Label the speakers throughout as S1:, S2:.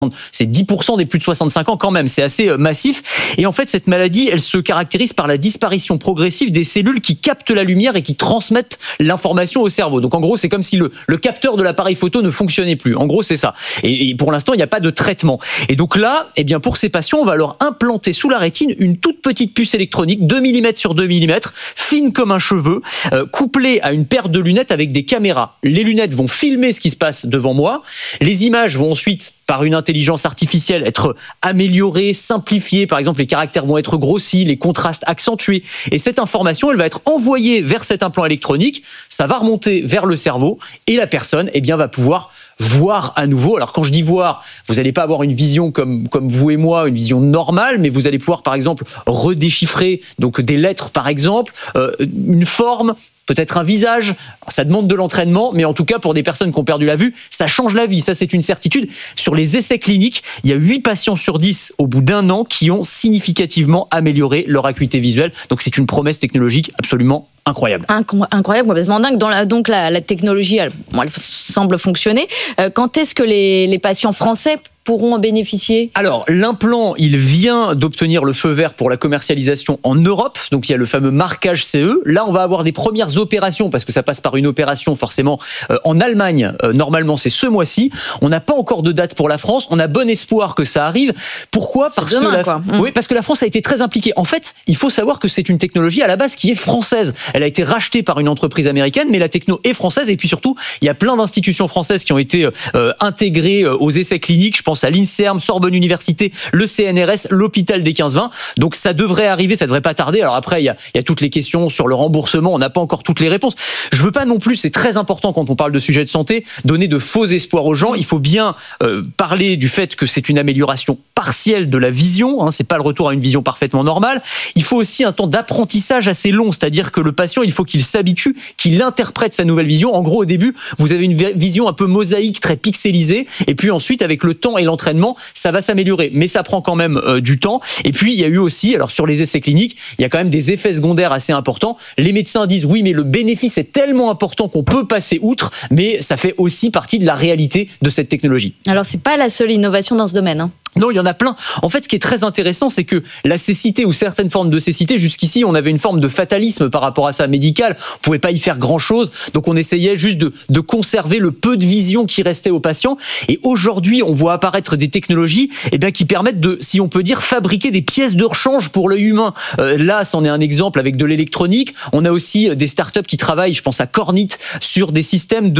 S1: C'est 10% des plus de 65 ans quand même, c'est assez massif. Et en fait, cette maladie, elle se caractérise par la disparition progressive des cellules qui captent la lumière et qui transmettent l'information au cerveau. Donc en gros, c'est comme si le capteur de l'appareil photo ne fonctionnait plus. En gros, c'est ça. Et pour l'instant, il n'y a pas de traitement. Et donc là, eh bien, pour ces patients, on va leur implanter sous la rétine une toute petite puce électronique, 2 mm sur 2 mm, fine comme un cheveu, couplée à une paire de lunettes avec des caméras. Les lunettes vont filmer ce qui se passe devant moi. Les images vont ensuite, par une intelligence artificielle, être améliorées, simplifiées. Par exemple, les caractères vont être grossis, les contrastes accentués. Et cette information, elle va être envoyée vers cet implant électronique. Ça va remonter vers le cerveau et la personne, eh bien, va pouvoir voir à nouveau. Alors quand je dis voir, vous n'allez pas avoir une vision comme vous et moi, une vision normale, mais vous allez pouvoir par exemple redéchiffrer donc des lettres par exemple, une forme, peut-être un visage. Ça demande de l'entraînement, mais en tout cas pour des personnes qui ont perdu la vue, ça change la vie, ça c'est une certitude. Sur les essais cliniques, il y a 8 patients sur 10 au bout d'un an qui ont significativement amélioré leur acuité visuelle. Donc c'est une promesse technologique absolument incroyable.
S2: Incroyable, complètement dingue. Donc la technologie, elle semble fonctionner. Quand est-ce que les patients français pourront en bénéficier ?
S1: Alors, l'implant, il vient d'obtenir le feu vert pour la commercialisation en Europe. Donc, il y a le fameux marquage CE. Là, on va avoir des premières opérations, parce que ça passe par une opération forcément en Allemagne. Normalement, c'est ce mois-ci. On n'a pas encore de date pour la France. On a bon espoir que ça arrive. Pourquoi ? Parce que la France a été très impliquée. En fait, il faut savoir que c'est une technologie à la base qui est française. Elle a été rachetée par une entreprise américaine, mais la techno est française. Et puis surtout, il y a plein d'institutions françaises qui ont été intégrées aux essais cliniques. Je pense à l'INSERM, Sorbonne Université, le CNRS, l'hôpital des 15-20. Donc ça devrait arriver, ça devrait pas tarder. Alors après, il y a toutes les questions sur le remboursement, on n'a pas encore toutes les réponses. Je veux pas non plus, c'est très important quand on parle de sujets de santé, donner de faux espoirs aux gens. Il faut bien parler du fait que c'est une amélioration partielle de la vision, c'est pas le retour à une vision parfaitement normale. Il faut aussi un temps d'apprentissage assez long, c'est-à-dire que le patient, il faut qu'il s'habitue, qu'il interprète sa nouvelle vision. En gros, au début, vous avez une vision un peu mosaïque, très pixelisée, et puis ensuite, avec le temps et l'entraînement, ça va s'améliorer. Mais ça prend quand même du temps. Et puis, il y a eu aussi, alors sur les essais cliniques, il y a quand même des effets secondaires assez importants. Les médecins disent, oui, mais le bénéfice est tellement important qu'on peut passer outre, mais ça fait aussi partie de la réalité de cette technologie.
S2: Alors, c'est pas la seule innovation dans ce domaine,
S1: Non, il y en a plein. En fait, ce qui est très intéressant, c'est que la cécité ou certaines formes de cécité, jusqu'ici, on avait une forme de fatalisme par rapport à ça médical. On pouvait pas y faire grand-chose, donc on essayait juste de conserver le peu de vision qui restait aux patients. Et aujourd'hui, on voit apparaître des technologies, qui permettent de, si on peut dire, fabriquer des pièces de rechange pour l'œil humain. Là, c'en est un exemple avec de l'électronique. On a aussi des startups qui travaillent, je pense à Cornit, sur des systèmes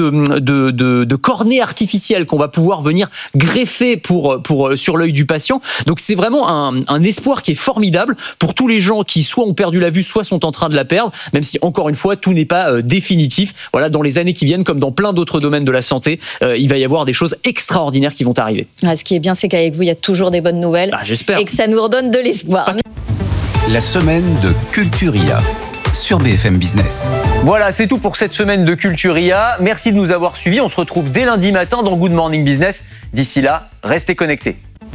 S1: de cornée artificielle qu'on va pouvoir venir greffer sur l'œil du patient. Donc c'est vraiment un espoir qui est formidable pour tous les gens qui soit ont perdu la vue, soit sont en train de la perdre, même si encore une fois tout n'est pas définitif. Voilà, dans les années qui viennent, comme dans plein d'autres domaines de la santé, il va y avoir des choses extraordinaires qui vont arriver.
S2: Ce qui est bien, c'est qu'avec vous, il y a toujours des bonnes nouvelles.
S1: J'espère.
S2: Et que ça nous redonne de l'espoir.
S3: La semaine de Culturia sur BFM Business.
S1: Voilà, c'est tout pour cette semaine de Culturia. Merci de nous avoir suivis. On se retrouve dès lundi matin dans Good Morning Business. D'ici là, restez connectés.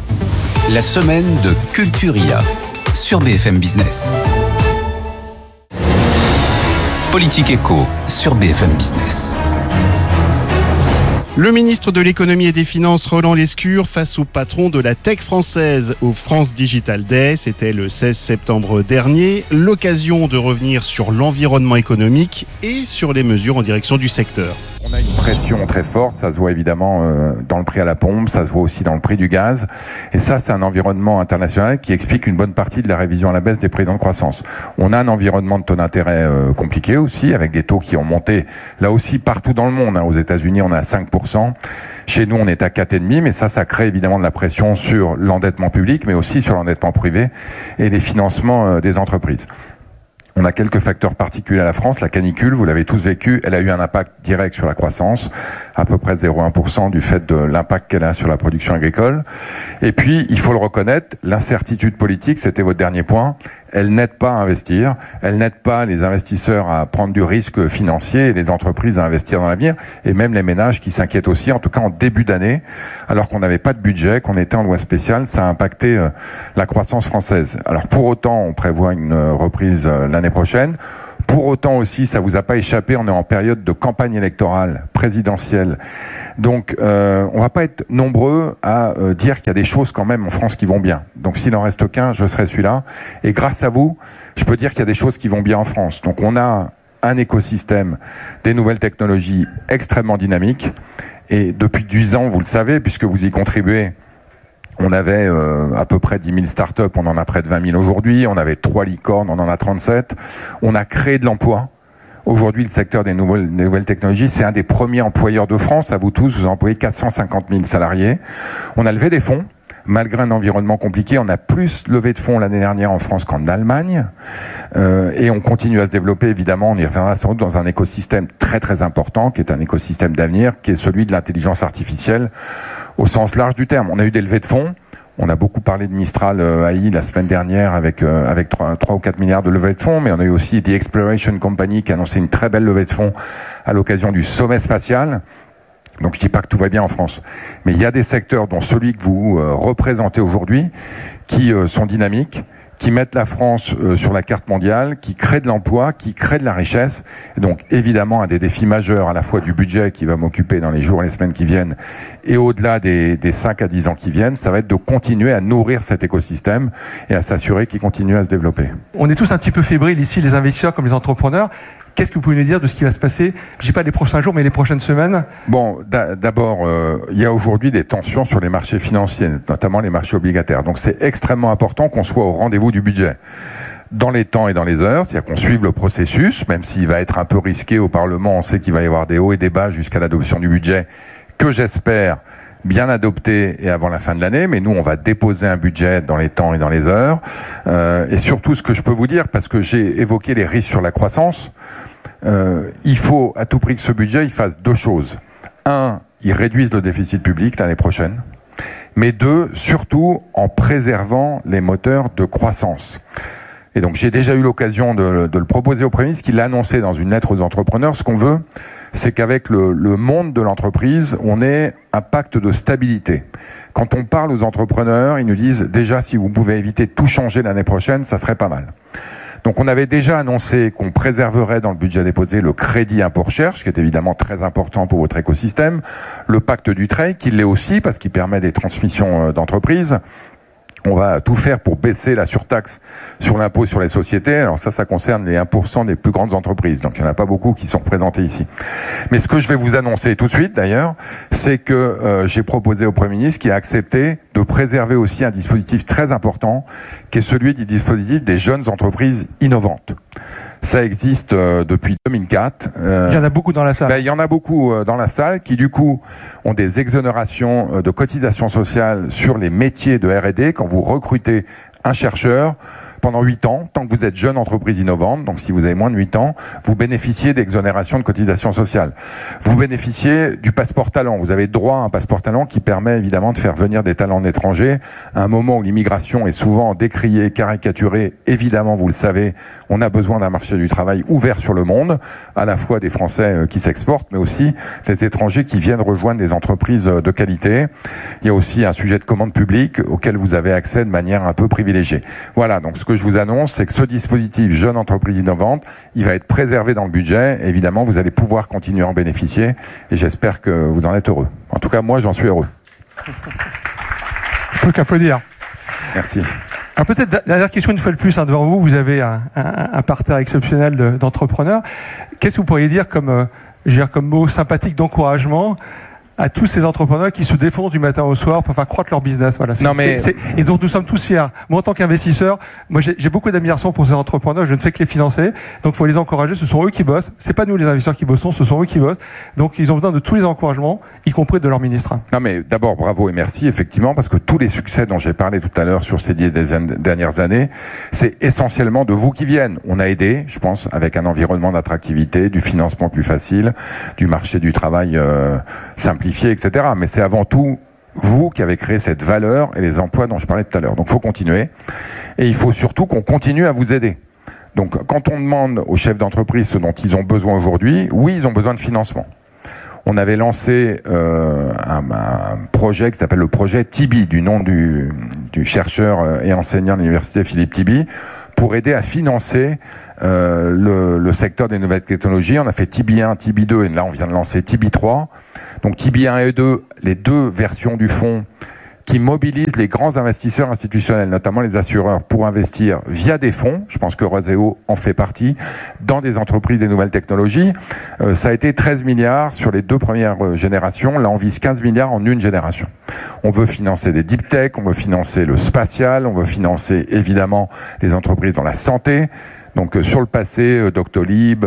S3: La semaine de Culturia sur BFM Business. Politique Éco sur BFM Business.
S4: Le ministre de l'économie et des finances, Roland Lescure, face au patron de la tech française au France Digital Day. C'était le 16 septembre dernier. L'occasion de revenir sur l'environnement économique et sur les mesures en direction du secteur.
S5: On a une pression très forte, ça se voit évidemment dans le prix à la pompe, ça se voit aussi dans le prix du gaz. Et ça, c'est un environnement international qui explique une bonne partie de la révision à la baisse des prévisions de croissance. On a un environnement de taux d'intérêt compliqué aussi, avec des taux qui ont monté là aussi partout dans le monde. Aux États-Unis, on est à 5%. Chez nous, on est à 4,5%, mais ça crée évidemment de la pression sur l'endettement public, mais aussi sur l'endettement privé et les financements des entreprises. On a quelques facteurs particuliers à la France. La canicule, vous l'avez tous vécu, elle a eu un impact direct sur la croissance, à peu près 0,1% du fait de l'impact qu'elle a sur la production agricole. Et puis, il faut le reconnaître, l'incertitude politique, c'était votre dernier point, elle n'aide pas à investir, elle n'aide pas les investisseurs à prendre du risque financier et les entreprises à investir dans l'avenir, et même les ménages qui s'inquiètent aussi, en tout cas en début d'année, alors qu'on n'avait pas de budget, qu'on était en loi spéciale, ça a impacté la croissance française. Alors pour autant, on prévoit une reprise l'année prochaine. Pour autant aussi, ça vous a pas échappé, on est en période de campagne électorale présidentielle. Donc, on va pas être nombreux à dire qu'il y a des choses quand même en France qui vont bien. Donc, s'il en reste qu'un, je serai celui-là. Et grâce à vous, je peux dire qu'il y a des choses qui vont bien en France. Donc, on a un écosystème des nouvelles technologies extrêmement dynamique. Et depuis 10 ans, vous le savez, puisque vous y contribuez, on avait à peu près 10 000 startups, on en a près de 20 000 aujourd'hui. On avait 3 licornes, on en a 37. On a créé de l'emploi. Aujourd'hui, le secteur des nouvelles technologies, c'est un des premiers employeurs de France. À vous tous, vous employez 450 000 salariés. On a levé des fonds. Malgré un environnement compliqué, on a plus levé de fonds l'année dernière en France qu'en Allemagne. Et on continue à se développer, évidemment, on y reviendra sans doute, dans un écosystème très très important, qui est un écosystème d'avenir, qui est celui de l'intelligence artificielle au sens large du terme. On a eu des levées de fonds. On a beaucoup parlé de Mistral AI la semaine dernière avec 3 ou 4 milliards de levée de fonds, mais on a eu aussi The Exploration Company qui a annoncé une très belle levée de fonds à l'occasion du sommet spatial. Donc je dis pas que tout va bien en France, mais il y a des secteurs dont celui que vous représentez aujourd'hui qui sont dynamiques, qui mettent la France sur la carte mondiale, qui créent de l'emploi, qui créent de la richesse. Et donc évidemment un des défis majeurs à la fois du budget qui va m'occuper dans les jours et les semaines qui viennent et au-delà des 5 à 10 ans qui viennent, ça va être de continuer à nourrir cet écosystème et à s'assurer qu'il continue à se développer.
S6: On est tous un petit peu fébriles ici, les investisseurs comme les entrepreneurs. Qu'est-ce que vous pouvez nous dire de ce qui va se passer, je dis pas les prochains jours, mais les prochaines semaines?
S5: Bon, d'abord, il y a aujourd'hui des tensions sur les marchés financiers, notamment les marchés obligataires. Donc c'est extrêmement important qu'on soit au rendez-vous du budget. Dans les temps et dans les heures, c'est-à-dire qu'on suive le processus, même s'il va être un peu risqué au Parlement, on sait qu'il va y avoir des hauts et des bas jusqu'à l'adoption du budget, que j'espère bien adopté et avant la fin de l'année, mais nous on va déposer un budget dans les temps et dans les heures. Et surtout ce que je peux vous dire, parce que j'ai évoqué les risques sur la croissance, il faut à tout prix que ce budget il fasse 2 choses. 1, il réduise le déficit public l'année prochaine, mais 2, surtout en préservant les moteurs de croissance. Et donc j'ai déjà eu l'occasion de le proposer au Premier ministre, qui l'a annoncé dans une lettre aux entrepreneurs. Ce qu'on veut, c'est qu'avec le monde de l'entreprise, on ait un pacte de stabilité. Quand on parle aux entrepreneurs, ils nous disent déjà si vous pouvez éviter de tout changer l'année prochaine, ça serait pas mal. Donc on avait déjà annoncé qu'on préserverait dans le budget déposé le crédit impôt recherche, qui est évidemment très important pour votre écosystème, le pacte du trade, qui l'est aussi parce qu'il permet des transmissions d'entreprises. On va tout faire pour baisser la surtaxe sur l'impôt sur les sociétés. Alors ça concerne les 1% des plus grandes entreprises. Donc il n'y en a pas beaucoup qui sont représentés ici. Mais ce que je vais vous annoncer tout de suite d'ailleurs, c'est que j'ai proposé au Premier ministre qui a accepté de préserver aussi un dispositif très important, qui est celui du dispositif des jeunes entreprises innovantes. Ça existe depuis 2004.
S6: Il y en a beaucoup dans la salle.
S5: Il y en a beaucoup dans la salle qui, du coup, ont des exonérations de cotisations sociales sur les métiers de R&D quand vous recrutez un chercheur pendant 8 ans, tant que vous êtes jeune entreprise innovante, donc si vous avez moins de 8 ans, vous bénéficiez d'exonérations de cotisations sociales. Vous bénéficiez du passeport talent. Vous avez droit à un passeport talent qui permet évidemment de faire venir des talents étrangers à un moment où l'immigration est souvent décriée, caricaturée. Évidemment, vous le savez, on a besoin d'un marché du travail ouvert sur le monde, à la fois des Français qui s'exportent, mais aussi des étrangers qui viennent rejoindre des entreprises de qualité. Il y a aussi un sujet de commande publique auquel vous avez accès de manière un peu privilégiée. Voilà, donc ce que je vous annonce, c'est que ce dispositif Jeune Entreprise Innovante, il va être préservé dans le budget. Évidemment, vous allez pouvoir continuer à en bénéficier et j'espère que vous en êtes heureux. En tout cas, moi, j'en suis heureux.
S6: Je peux qu'applaudir.
S5: Merci.
S6: Alors peut-être, dernière question une fois de plus, devant vous, vous avez un parterre exceptionnel d'entrepreneurs. Qu'est-ce que vous pourriez dire comme mot sympathique d'encouragement à tous ces entrepreneurs qui se défoncent du matin au soir pour faire croître leur business. Voilà. Et donc nous sommes tous fiers. Moi, en tant qu'investisseur, j'ai beaucoup d'admiration pour ces entrepreneurs. Je ne fais que les financer. Donc, il faut les encourager. Ce sont eux qui bossent. C'est pas nous les investisseurs qui bossons. Ce sont eux qui bossent. Donc, ils ont besoin de tous les encouragements, y compris de leur ministre.
S5: Non, mais d'abord, bravo et merci, effectivement, parce que tous les succès dont j'ai parlé tout à l'heure sur ces 10 dernières années, c'est essentiellement de vous qui viennent. On a aidé, je pense, avec un environnement d'attractivité, du financement plus facile, du marché du travail simplifié, etc. Mais c'est avant tout vous qui avez créé cette valeur et les emplois dont je parlais tout à l'heure. Donc il faut continuer. Et il faut surtout qu'on continue à vous aider. Donc quand on demande aux chefs d'entreprise ce dont ils ont besoin aujourd'hui, oui, ils ont besoin de financement. On avait lancé un projet qui s'appelle le projet Tibi, du nom du chercheur et enseignant de l'université Philippe Tibi, pour aider à financer le secteur des nouvelles technologies. On a fait Tibi 1, Tibi 2 et là on vient de lancer Tibi 3. Donc Tibi 1 et 2, les deux versions du fonds qui mobilisent les grands investisseurs institutionnels, notamment les assureurs, pour investir via des fonds, je pense que Roseo en fait partie, dans des entreprises des nouvelles technologies. Ça a été 13 milliards sur les 2 premières générations. Là, on vise 15 milliards en une génération. On veut financer des deep tech, on veut financer le spatial, on veut financer évidemment les entreprises dans la santé. Donc sur le passé, Doctolib,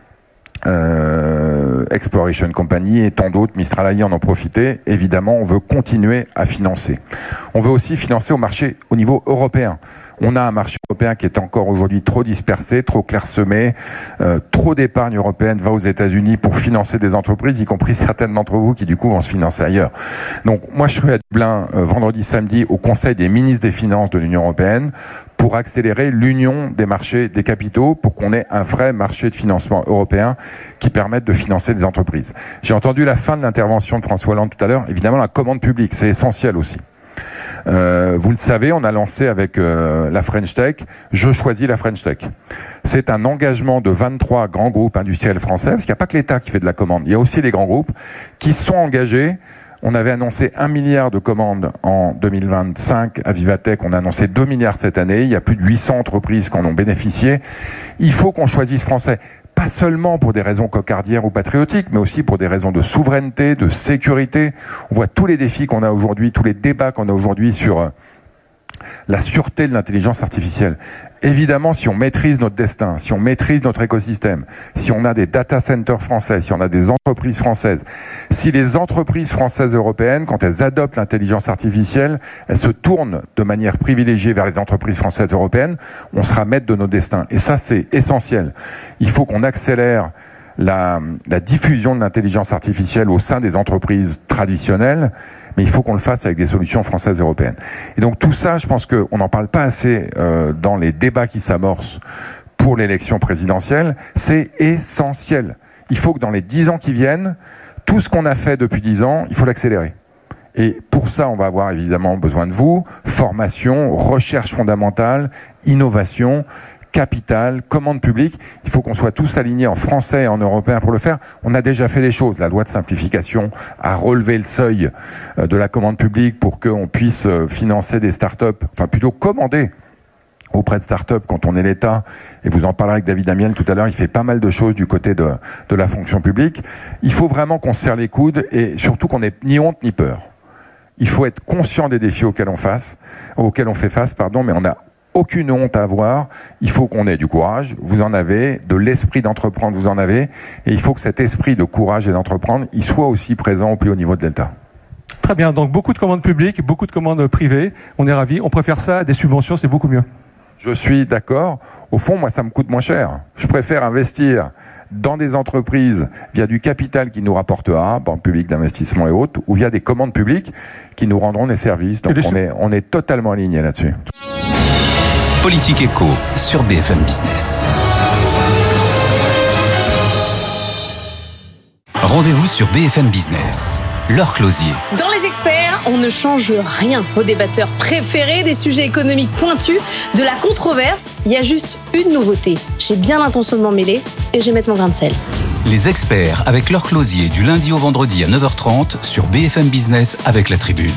S5: Exploration Company et tant d'autres, Mistral AI en ont profité. Évidemment, on veut continuer à financer. On veut aussi financer au niveau européen. On a un marché européen qui est encore aujourd'hui trop dispersé, trop clairsemé, trop d'épargne européenne va aux États-Unis pour financer des entreprises, y compris certaines d'entre vous qui du coup vont se financer ailleurs. Donc moi je serai à Dublin vendredi, samedi au Conseil des ministres des Finances de l'Union européenne pour accélérer l'union des marchés des capitaux, pour qu'on ait un vrai marché de financement européen qui permette de financer des entreprises. J'ai entendu la fin de l'intervention de François Hollande tout à l'heure. Évidemment, la commande publique, c'est essentiel aussi. Vous le savez, on a lancé avec la French Tech, Je choisis la French Tech. C'est un engagement de 23 grands groupes industriels français, parce qu'il n'y a pas que l'État qui fait de la commande, il y a aussi les grands groupes qui sont engagés. On avait annoncé 1 milliard de commandes en 2025 à Vivatech. On a annoncé 2 milliards cette année. Il y a plus de 800 entreprises qui en ont bénéficié. Il faut qu'on choisisse français. Pas seulement pour des raisons cocardières ou patriotiques, mais aussi pour des raisons de souveraineté, de sécurité. On voit tous les défis qu'on a aujourd'hui, tous les débats qu'on a aujourd'hui sur la sûreté de l'intelligence artificielle. Évidemment, si on maîtrise notre destin, si on maîtrise notre écosystème, si on a des data centers français, si on a des entreprises françaises, si les entreprises françaises européennes, quand elles adoptent l'intelligence artificielle, elles se tournent de manière privilégiée vers les entreprises françaises européennes, on sera maître de nos destins. Et ça, c'est essentiel. Il faut qu'on accélère la diffusion de l'intelligence artificielle au sein des entreprises traditionnelles, mais il faut qu'on le fasse avec des solutions françaises et européennes. Et donc tout ça, je pense qu'on n'en parle pas assez dans les débats qui s'amorcent pour l'élection présidentielle. C'est essentiel. Il faut que dans les 10 ans qui viennent, tout ce qu'on a fait depuis 10 ans, il faut l'accélérer. Et pour ça, on va avoir évidemment besoin de vous, formation, recherche fondamentale, innovation, capital, commande publique. Il faut qu'on soit tous alignés en français et en européen pour le faire. On a déjà fait des choses. La loi de simplification a relevé le seuil de la commande publique pour qu'on puisse financer des startups, enfin plutôt commander auprès de startups quand on est l'État. Et vous en parlerez avec David Amiel tout à l'heure. Il fait pas mal de choses du côté de la fonction publique. Il faut vraiment qu'on se serre les coudes et surtout qu'on n'ait ni honte ni peur. Il faut être conscient des défis auxquels on fait face, mais on a aucune honte à avoir. Il faut qu'on ait du courage, vous en avez, de l'esprit d'entreprendre, vous en avez, et il faut que cet esprit de courage et d'entreprendre, il soit aussi présent au plus haut niveau de l'État.
S6: Très bien, donc beaucoup de commandes publiques, beaucoup de commandes privées, on est ravis, on préfère ça à des subventions, c'est beaucoup mieux.
S5: Je suis d'accord. Au fond, moi, ça me coûte moins cher. Je préfère investir dans des entreprises via du capital qui nous rapportera, banque publique d'investissement et autres, ou via des commandes publiques qui nous rendront des services. Donc on est totalement alignés là-dessus.
S3: Politique Éco sur BFM Business. Rendez-vous sur BFM Business. Laure Closier.
S2: Dans Les Experts, on ne change rien. Vos débatteurs préférés, des sujets économiques pointus, de la controverse, il y a juste une nouveauté. J'ai bien l'intention de m'en mêler et je vais mettre mon grain de sel.
S3: Les Experts avec Laure Closier du lundi au vendredi à 9h30 sur BFM Business avec La Tribune.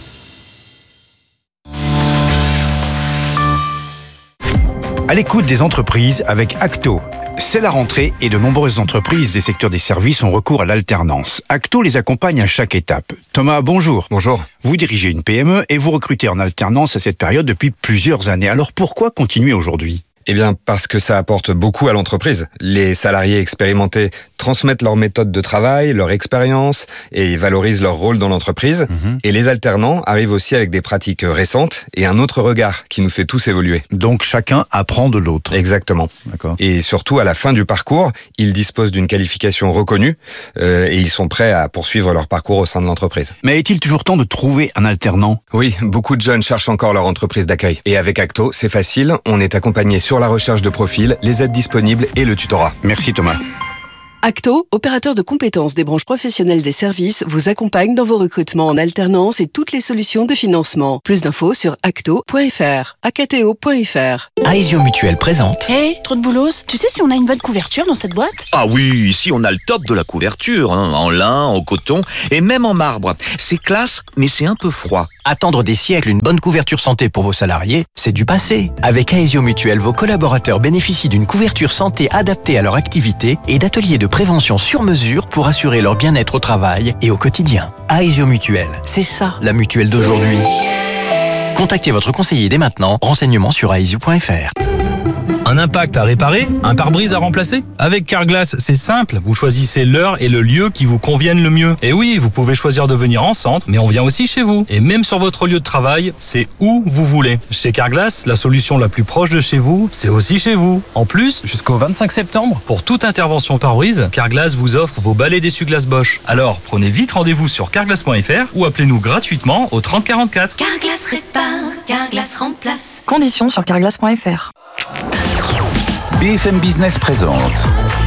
S7: À l'écoute des entreprises avec Acto. C'est la rentrée et de nombreuses entreprises des secteurs des services ont recours à l'alternance. Acto les accompagne à chaque étape. Thomas, bonjour.
S8: Bonjour.
S7: Vous dirigez une PME et vous recrutez en alternance à cette période depuis plusieurs années. Alors pourquoi continuer aujourd'hui ?
S8: Eh bien, parce que ça apporte beaucoup à l'entreprise. Les salariés expérimentés transmettent leurs méthodes de travail, leur expérience et valorisent leur rôle dans l'entreprise. Et les alternants arrivent aussi avec des pratiques récentes et un autre regard qui nous fait tous évoluer.
S7: Donc chacun apprend de l'autre.
S8: Exactement.
S7: D'accord.
S8: Et surtout, à la fin du parcours, ils disposent d'une qualification reconnue et ils sont prêts à poursuivre leur parcours au sein de l'entreprise.
S7: Mais est-il toujours temps de trouver un alternant ?
S8: Oui, beaucoup de jeunes cherchent encore leur entreprise d'accueil. Et avec Acto, c'est facile, on est accompagné sur la recherche de profil, les aides disponibles et le tutorat.
S7: Merci Thomas.
S9: Acto, opérateur de compétences des branches professionnelles des services, vous accompagne dans vos recrutements en alternance et toutes les solutions de financement. Plus d'infos sur acto.fr, acto.fr.
S10: Aesio Mutuel présente.
S11: Trop de boulos. Tu sais si on a une bonne couverture dans cette boîte ?
S12: Ah oui, ici on a le top de la couverture, en lin, en coton et même en marbre. C'est classe, mais c'est un peu froid.
S10: Attendre des siècles une bonne couverture santé pour vos salariés, c'est du passé. Avec Aesio Mutuel, vos collaborateurs bénéficient d'une couverture santé adaptée à leur activité et d'ateliers de prévention sur mesure pour assurer leur bien-être au travail et au quotidien. Aesio Mutuel, c'est ça la mutuelle d'aujourd'hui. Contactez votre conseiller dès maintenant. Renseignements sur aesio.fr.
S13: Un impact à réparer? Un pare-brise à remplacer? Avec Carglass, c'est simple. Vous choisissez l'heure et le lieu qui vous conviennent le mieux. Et oui, vous pouvez choisir de venir en centre, mais on vient aussi chez vous. Et même sur votre lieu de travail, c'est où vous voulez. Chez Carglass, la solution la plus proche de chez vous, c'est aussi chez vous. En plus, jusqu'au 25 septembre, pour toute intervention pare-brise, Carglass vous offre vos balais d'essuie-glace Bosch. Alors, prenez vite rendez-vous sur carglass.fr ou appelez-nous gratuitement au 30 44.
S14: Carglass répare, Carglass remplace.
S15: Conditions sur carglass.fr.
S3: BFM Business présente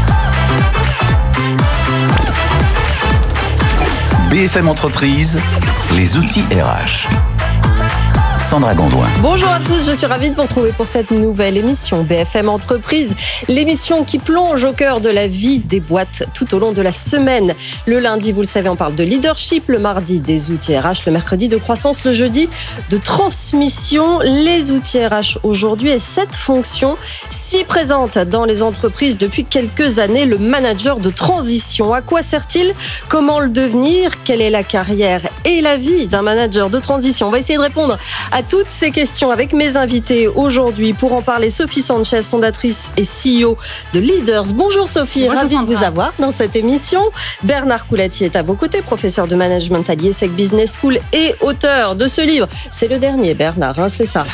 S3: BFM Entreprise, les outils RH. Sandra Gondouin.
S16: Bonjour à tous, je suis ravie de vous retrouver pour cette nouvelle émission BFM Entreprise, l'émission qui plonge au cœur de la vie des boîtes tout au long de la semaine. Le lundi, vous le savez, on parle de leadership, le mardi des outils RH, le mercredi de croissance, le jeudi de transmission. Les outils RH aujourd'hui et cette fonction si présente dans les entreprises depuis quelques années, le manager de transition. À quoi sert-il? Comment le devenir? Quelle est la carrière et la vie d'un manager de transition? On va essayer de répondre à toutes ces questions avec mes invités aujourd'hui. Pour en parler, Sophie Sanchez, fondatrice et CEO de Leaders. Bonjour Sophie, ravie de vous avoir dans cette émission. Bernard Coulatier est à vos côtés, professeur de management à l'IESEC Business School et auteur de ce livre. C'est le dernier, Bernard, c'est ça.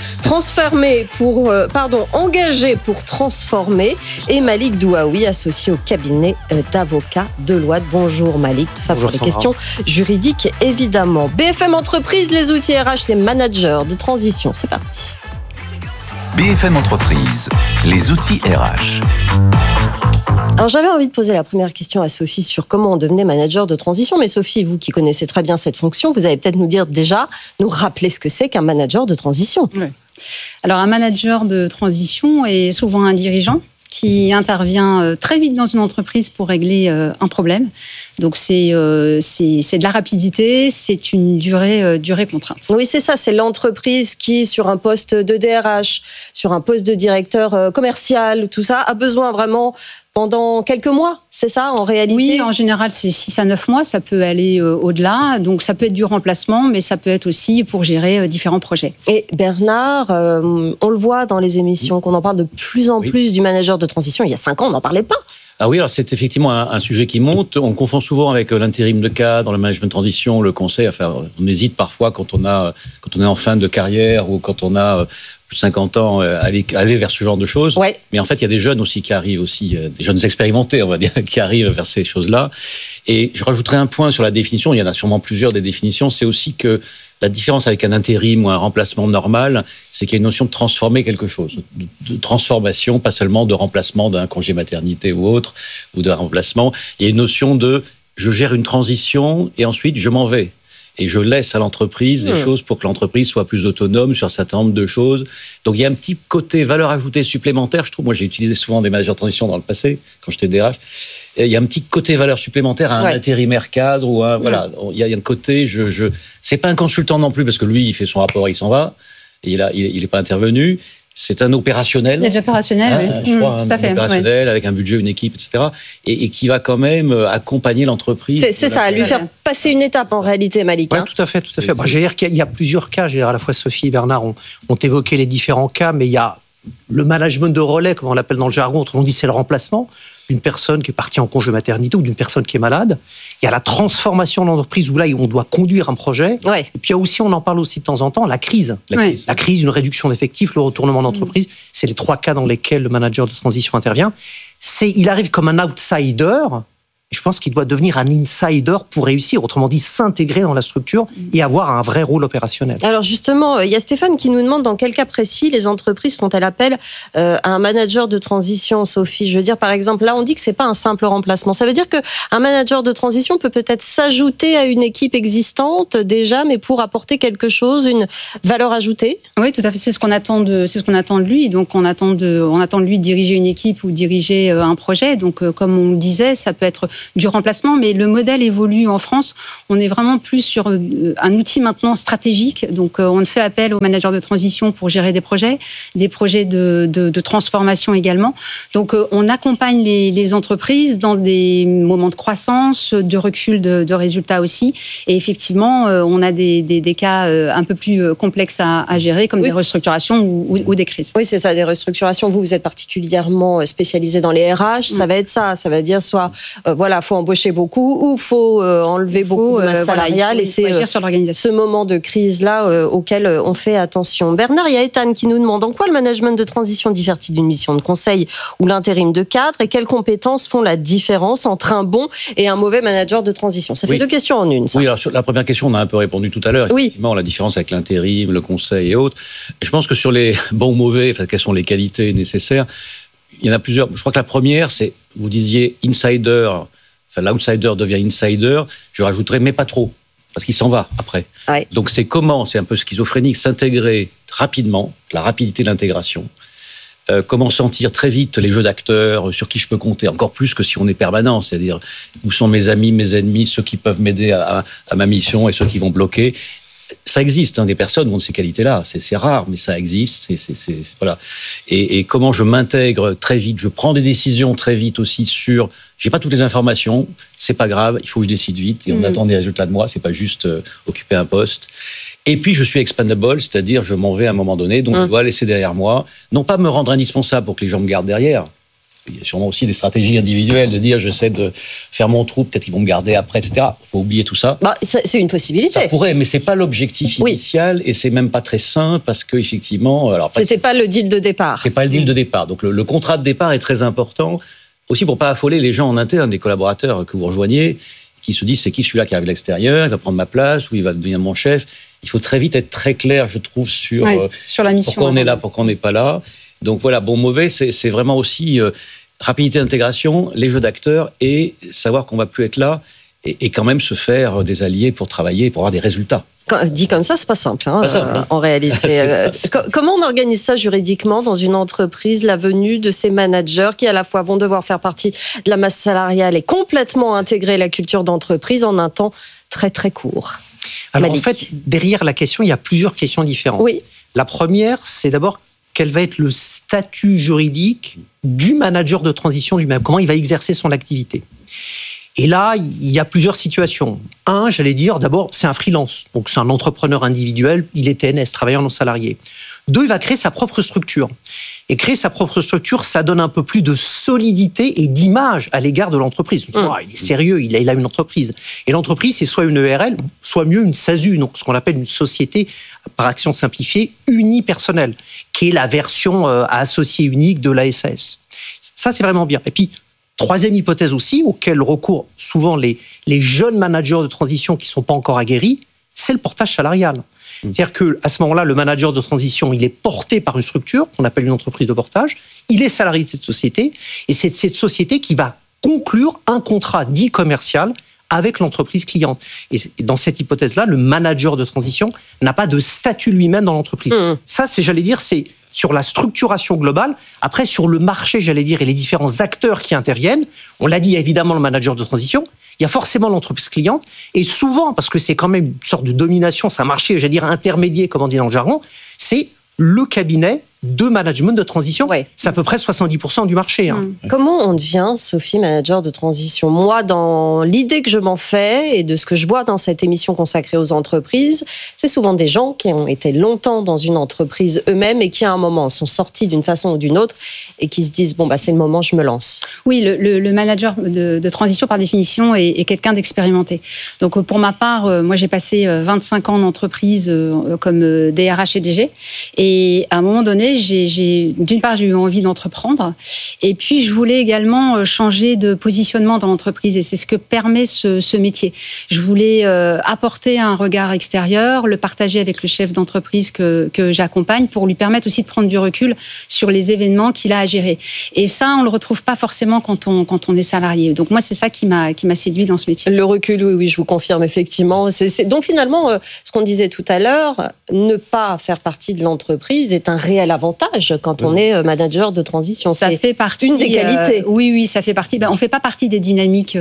S16: Engagé pour transformer. Et Malik Douaoui, associé au cabinet d'avocats Deloitte. Bonjour Malik, tout ça pour les questions juridiques évidemment. BFM Entreprise, les outils RH, les managers de transition, c'est parti.
S3: BFM Entreprise, les outils RH.
S16: Alors j'avais envie de poser la première question à Sophie sur comment on devenait manager de transition, mais Sophie, vous qui connaissez très bien cette fonction, vous allez peut-être nous rappeler ce que c'est qu'un manager de transition.
S17: Oui. Alors un manager de transition est souvent un dirigeant qui intervient très vite dans une entreprise pour régler un problème. Donc c'est de la rapidité, c'est une durée contrainte.
S16: Oui, c'est ça, c'est l'entreprise qui, sur un poste de DRH, sur un poste de directeur commercial, tout ça, a besoin vraiment pendant quelques mois, c'est ça en réalité?
S17: Oui, en général c'est 6 à 9 mois, ça peut aller au-delà, donc ça peut être du remplacement, mais ça peut être aussi pour gérer différents projets.
S16: Et Bernard, on le voit dans les émissions, qu'on en parle de plus en plus du manager de transition. Il y a 5 ans, on n'en parlait pas.
S18: Ah oui, alors c'est effectivement un sujet qui monte. On confond souvent avec l'intérim de cadre, le management de transition, le conseil. Enfin, on hésite parfois quand on est en fin de carrière ou quand on a plus de 50 ans, aller vers ce genre de choses.
S16: Ouais.
S18: Mais en fait, il y a des jeunes aussi qui arrivent aussi, des jeunes expérimentés, on va dire, qui arrivent vers ces choses-là. Et je rajouterai un point sur la définition. Il y en a sûrement plusieurs des définitions. C'est aussi que la différence avec un intérim ou un remplacement normal, c'est qu'il y a une notion de transformer quelque chose, de transformation, pas seulement de remplacement d'un congé maternité ou autre, ou d'un remplacement. Il y a une notion de je gère une transition et ensuite je m'en vais. Et je laisse à l'entreprise des choses pour que l'entreprise soit plus autonome sur un certain nombre de choses. Donc il y a un petit côté valeur ajoutée supplémentaire, je trouve. Moi, j'ai utilisé souvent des managers de transition dans le passé, quand j'étais DRH. Il y a un petit côté valeur supplémentaire à un intérimaire cadre ou voilà. Il y a un côté, c'est pas un consultant non plus parce que lui, il fait son rapport, il s'en va. Et il est pas intervenu. C'est un opérationnel.
S17: Il est opérationnel, oui.
S18: Je crois, un opérationnel avec un budget, une équipe, etc. Et qui va quand même accompagner l'entreprise.
S16: C'est ça, lui faire passer une étape en réalité, Malik.
S19: Oui, tout à fait. Bon, j'ai dire qu'il y a plusieurs cas. À la fois Sophie et Bernard ont évoqué les différents cas, mais il y a le management de relais, comme on l'appelle dans le jargon. On dit c'est le remplacement d'une personne qui est partie en congé maternité ou d'une personne qui est malade. Il y a la transformation de l'entreprise où là, on doit conduire un projet. Ouais. Et puis il y a aussi, on en parle aussi de temps en temps, la crise. La crise, une réduction d'effectifs, le retournement d'entreprise. C'est les 3 cas dans lesquels le manager de transition intervient. Il arrive comme un outsider Je pense qu'il doit devenir un insider pour réussir, autrement dit s'intégrer dans la structure et avoir un vrai rôle opérationnel.
S16: Alors justement, il y a Stéphane qui nous demande dans quel cas précis les entreprises font-elles appel à un manager de transition, Sophie. Je veux dire, par exemple, là on dit que c'est pas un simple remplacement. Ça veut dire qu'un manager de transition peut peut-être s'ajouter à une équipe existante déjà, mais pour apporter quelque chose, une valeur ajoutée.
S17: Oui, tout à fait. C'est ce qu'on attend de lui. Donc on attend de lui de diriger une équipe ou diriger un projet. Donc comme on le disait, ça peut être du remplacement, mais le modèle évolue en France. On est vraiment plus sur un outil maintenant stratégique. Donc, on fait appel aux managers de transition pour gérer des projets de transformation également. Donc, on accompagne les entreprises dans des moments de croissance, de recul de résultats aussi. Et effectivement, on a des cas un peu plus complexes à gérer, comme des restructurations ou des crises.
S16: Oui, c'est ça, des restructurations. Vous êtes particulièrement spécialisé dans les RH. Ça va être ça. Ça va dire soit, faut embaucher beaucoup ou faut enlever beaucoup de masse salariale. Et c'est ce moment de crise-là auquel on fait attention. Bernard, il y a Ethan qui nous demande en quoi le management de transition diffère-t-il d'une mission de conseil ou l'intérim de cadre et quelles compétences font la différence entre un bon et un mauvais manager de transition. Ça fait deux questions en une. Ça.
S18: Oui, alors sur la première question, on a un peu répondu tout à l'heure. Effectivement, la différence avec l'intérim, le conseil et autres. Je pense que sur les bons ou mauvais, quelles sont les qualités nécessaires, il y en a plusieurs. Je crois que la première, c'est, vous disiez insider. L'outsider devient insider, je rajouterais, mais pas trop, parce qu'il s'en va après. Ouais. Donc c'est un peu schizophrénique, s'intégrer rapidement, la rapidité de l'intégration, comment sentir très vite les jeux d'acteurs, sur qui je peux compter, encore plus que si on est permanent, c'est-à-dire où sont mes amis, mes ennemis, ceux qui peuvent m'aider à ma mission et ceux qui vont bloquer. Ça existe, des personnes qui ont ces qualités-là. C'est rare, mais ça existe. Voilà. Et comment je m'intègre très vite, je prends des décisions très vite aussi sur. J'ai pas toutes les informations, c'est pas grave, il faut que je décide vite et on attend des résultats de moi. C'est pas juste occuper un poste. Et puis je suis expendable, c'est-à-dire je m'en vais à un moment donné, donc je dois laisser derrière moi, non pas me rendre indispensable pour que les gens me gardent derrière. Il y a sûrement aussi des stratégies individuelles de dire j'essaie de faire mon trou, peut-être qu'ils vont me garder après, etc. Il faut oublier tout ça.
S16: C'est une possibilité.
S18: Ça pourrait, mais c'est pas l'objectif initial et c'est même pas très sain parce que effectivement.
S16: C'était pas le deal de départ.
S18: C'est pas le deal de départ. Donc le contrat de départ est très important aussi pour pas affoler les gens en interne, des collaborateurs que vous rejoignez, qui se disent c'est qui celui-là qui arrive de l'extérieur, il va prendre ma place ou il va devenir mon chef. Il faut très vite être très clair, je trouve, sur
S17: la mission.
S18: Pourquoi on est là, pourquoi on n'est pas là. Donc voilà, bon, mauvais, c'est vraiment aussi rapidité d'intégration, les jeux d'acteurs et savoir qu'on va plus être là et quand même se faire des alliés pour travailler, pour avoir des résultats.
S16: Dit comme ça, c'est pas simple, en réalité. Comment on organise ça juridiquement dans une entreprise, la venue de ces managers qui à la fois vont devoir faire partie de la masse salariale et complètement intégrer la culture d'entreprise en un temps très très court?
S19: Alors en fait, derrière la question, il y a plusieurs questions différentes.
S16: Oui.
S19: La première, c'est d'abord quel va être le statut juridique du manager de transition lui-même, comment il va exercer son activité. Et là, il y a plusieurs situations. Un, j'allais dire, d'abord, c'est un freelance, donc c'est un entrepreneur individuel, il est TNS, travailleur non salarié. Deux, il va créer sa propre structure. Et créer sa propre structure, ça donne un peu plus de solidité et d'image à l'égard de l'entreprise. Il est sérieux, il a une entreprise. Et l'entreprise, c'est soit une ERL, soit mieux une SASU, donc ce qu'on appelle une société par action simplifiée unipersonnelle, qui est la version à associé unique de la SAS. Ça, c'est vraiment bien. Et puis, troisième hypothèse aussi, auquel recourent souvent les jeunes managers de transition qui ne sont pas encore aguerris, c'est le portage salarial. C'est-à-dire qu'à ce moment-là, le manager de transition, il est porté par une structure qu'on appelle une entreprise de portage, il est salarié de cette société, et c'est cette société qui va conclure un contrat dit commercial avec l'entreprise cliente. Et dans cette hypothèse-là, le manager de transition n'a pas de statut lui-même dans l'entreprise. Ça, c'est sur la structuration globale. Après, sur le marché, et les différents acteurs qui interviennent, on l'a dit, évidemment, le manager de transition, il y a forcément l'entreprise cliente, et souvent, parce que c'est quand même une sorte de domination, c'est un marché, intermédiaire, comme on dit dans le jargon, c'est le cabinet de management de transition. C'est à peu près 70% du marché.
S16: Comment on devient, Sophie, manager de transition? Moi, dans l'idée que je m'en fais et de ce que je vois dans cette émission consacrée aux entreprises, c'est souvent des gens qui ont été longtemps dans une entreprise eux-mêmes et qui, à un moment, sont sortis d'une façon ou d'une autre et qui se disent, c'est le moment, je me lance.
S17: Oui, le manager de transition, par définition, est quelqu'un d'expérimenté. Donc, pour ma part, moi, j'ai passé 25 ans d'entreprise comme DRH et DG. Et à un moment donné, arrivé, d'une part, j'ai eu envie d'entreprendre, et puis je voulais également changer de positionnement dans l'entreprise, et c'est ce que permet ce métier. Je voulais apporter un regard extérieur, le partager avec le chef d'entreprise que j'accompagne, pour lui permettre aussi de prendre du recul sur les événements qu'il a à gérer. Et ça, on le retrouve pas forcément quand on est salarié. Donc moi, c'est ça qui m'a séduit dans ce métier.
S16: Le recul, oui, je vous confirme effectivement. Donc finalement, ce qu'on disait tout à l'heure, ne pas faire partie de l'entreprise est un réel avantage quand on est manager de transition.
S17: Ça fait partie
S16: une des qualités.
S17: Oui, ça fait partie. On fait pas partie des dynamiques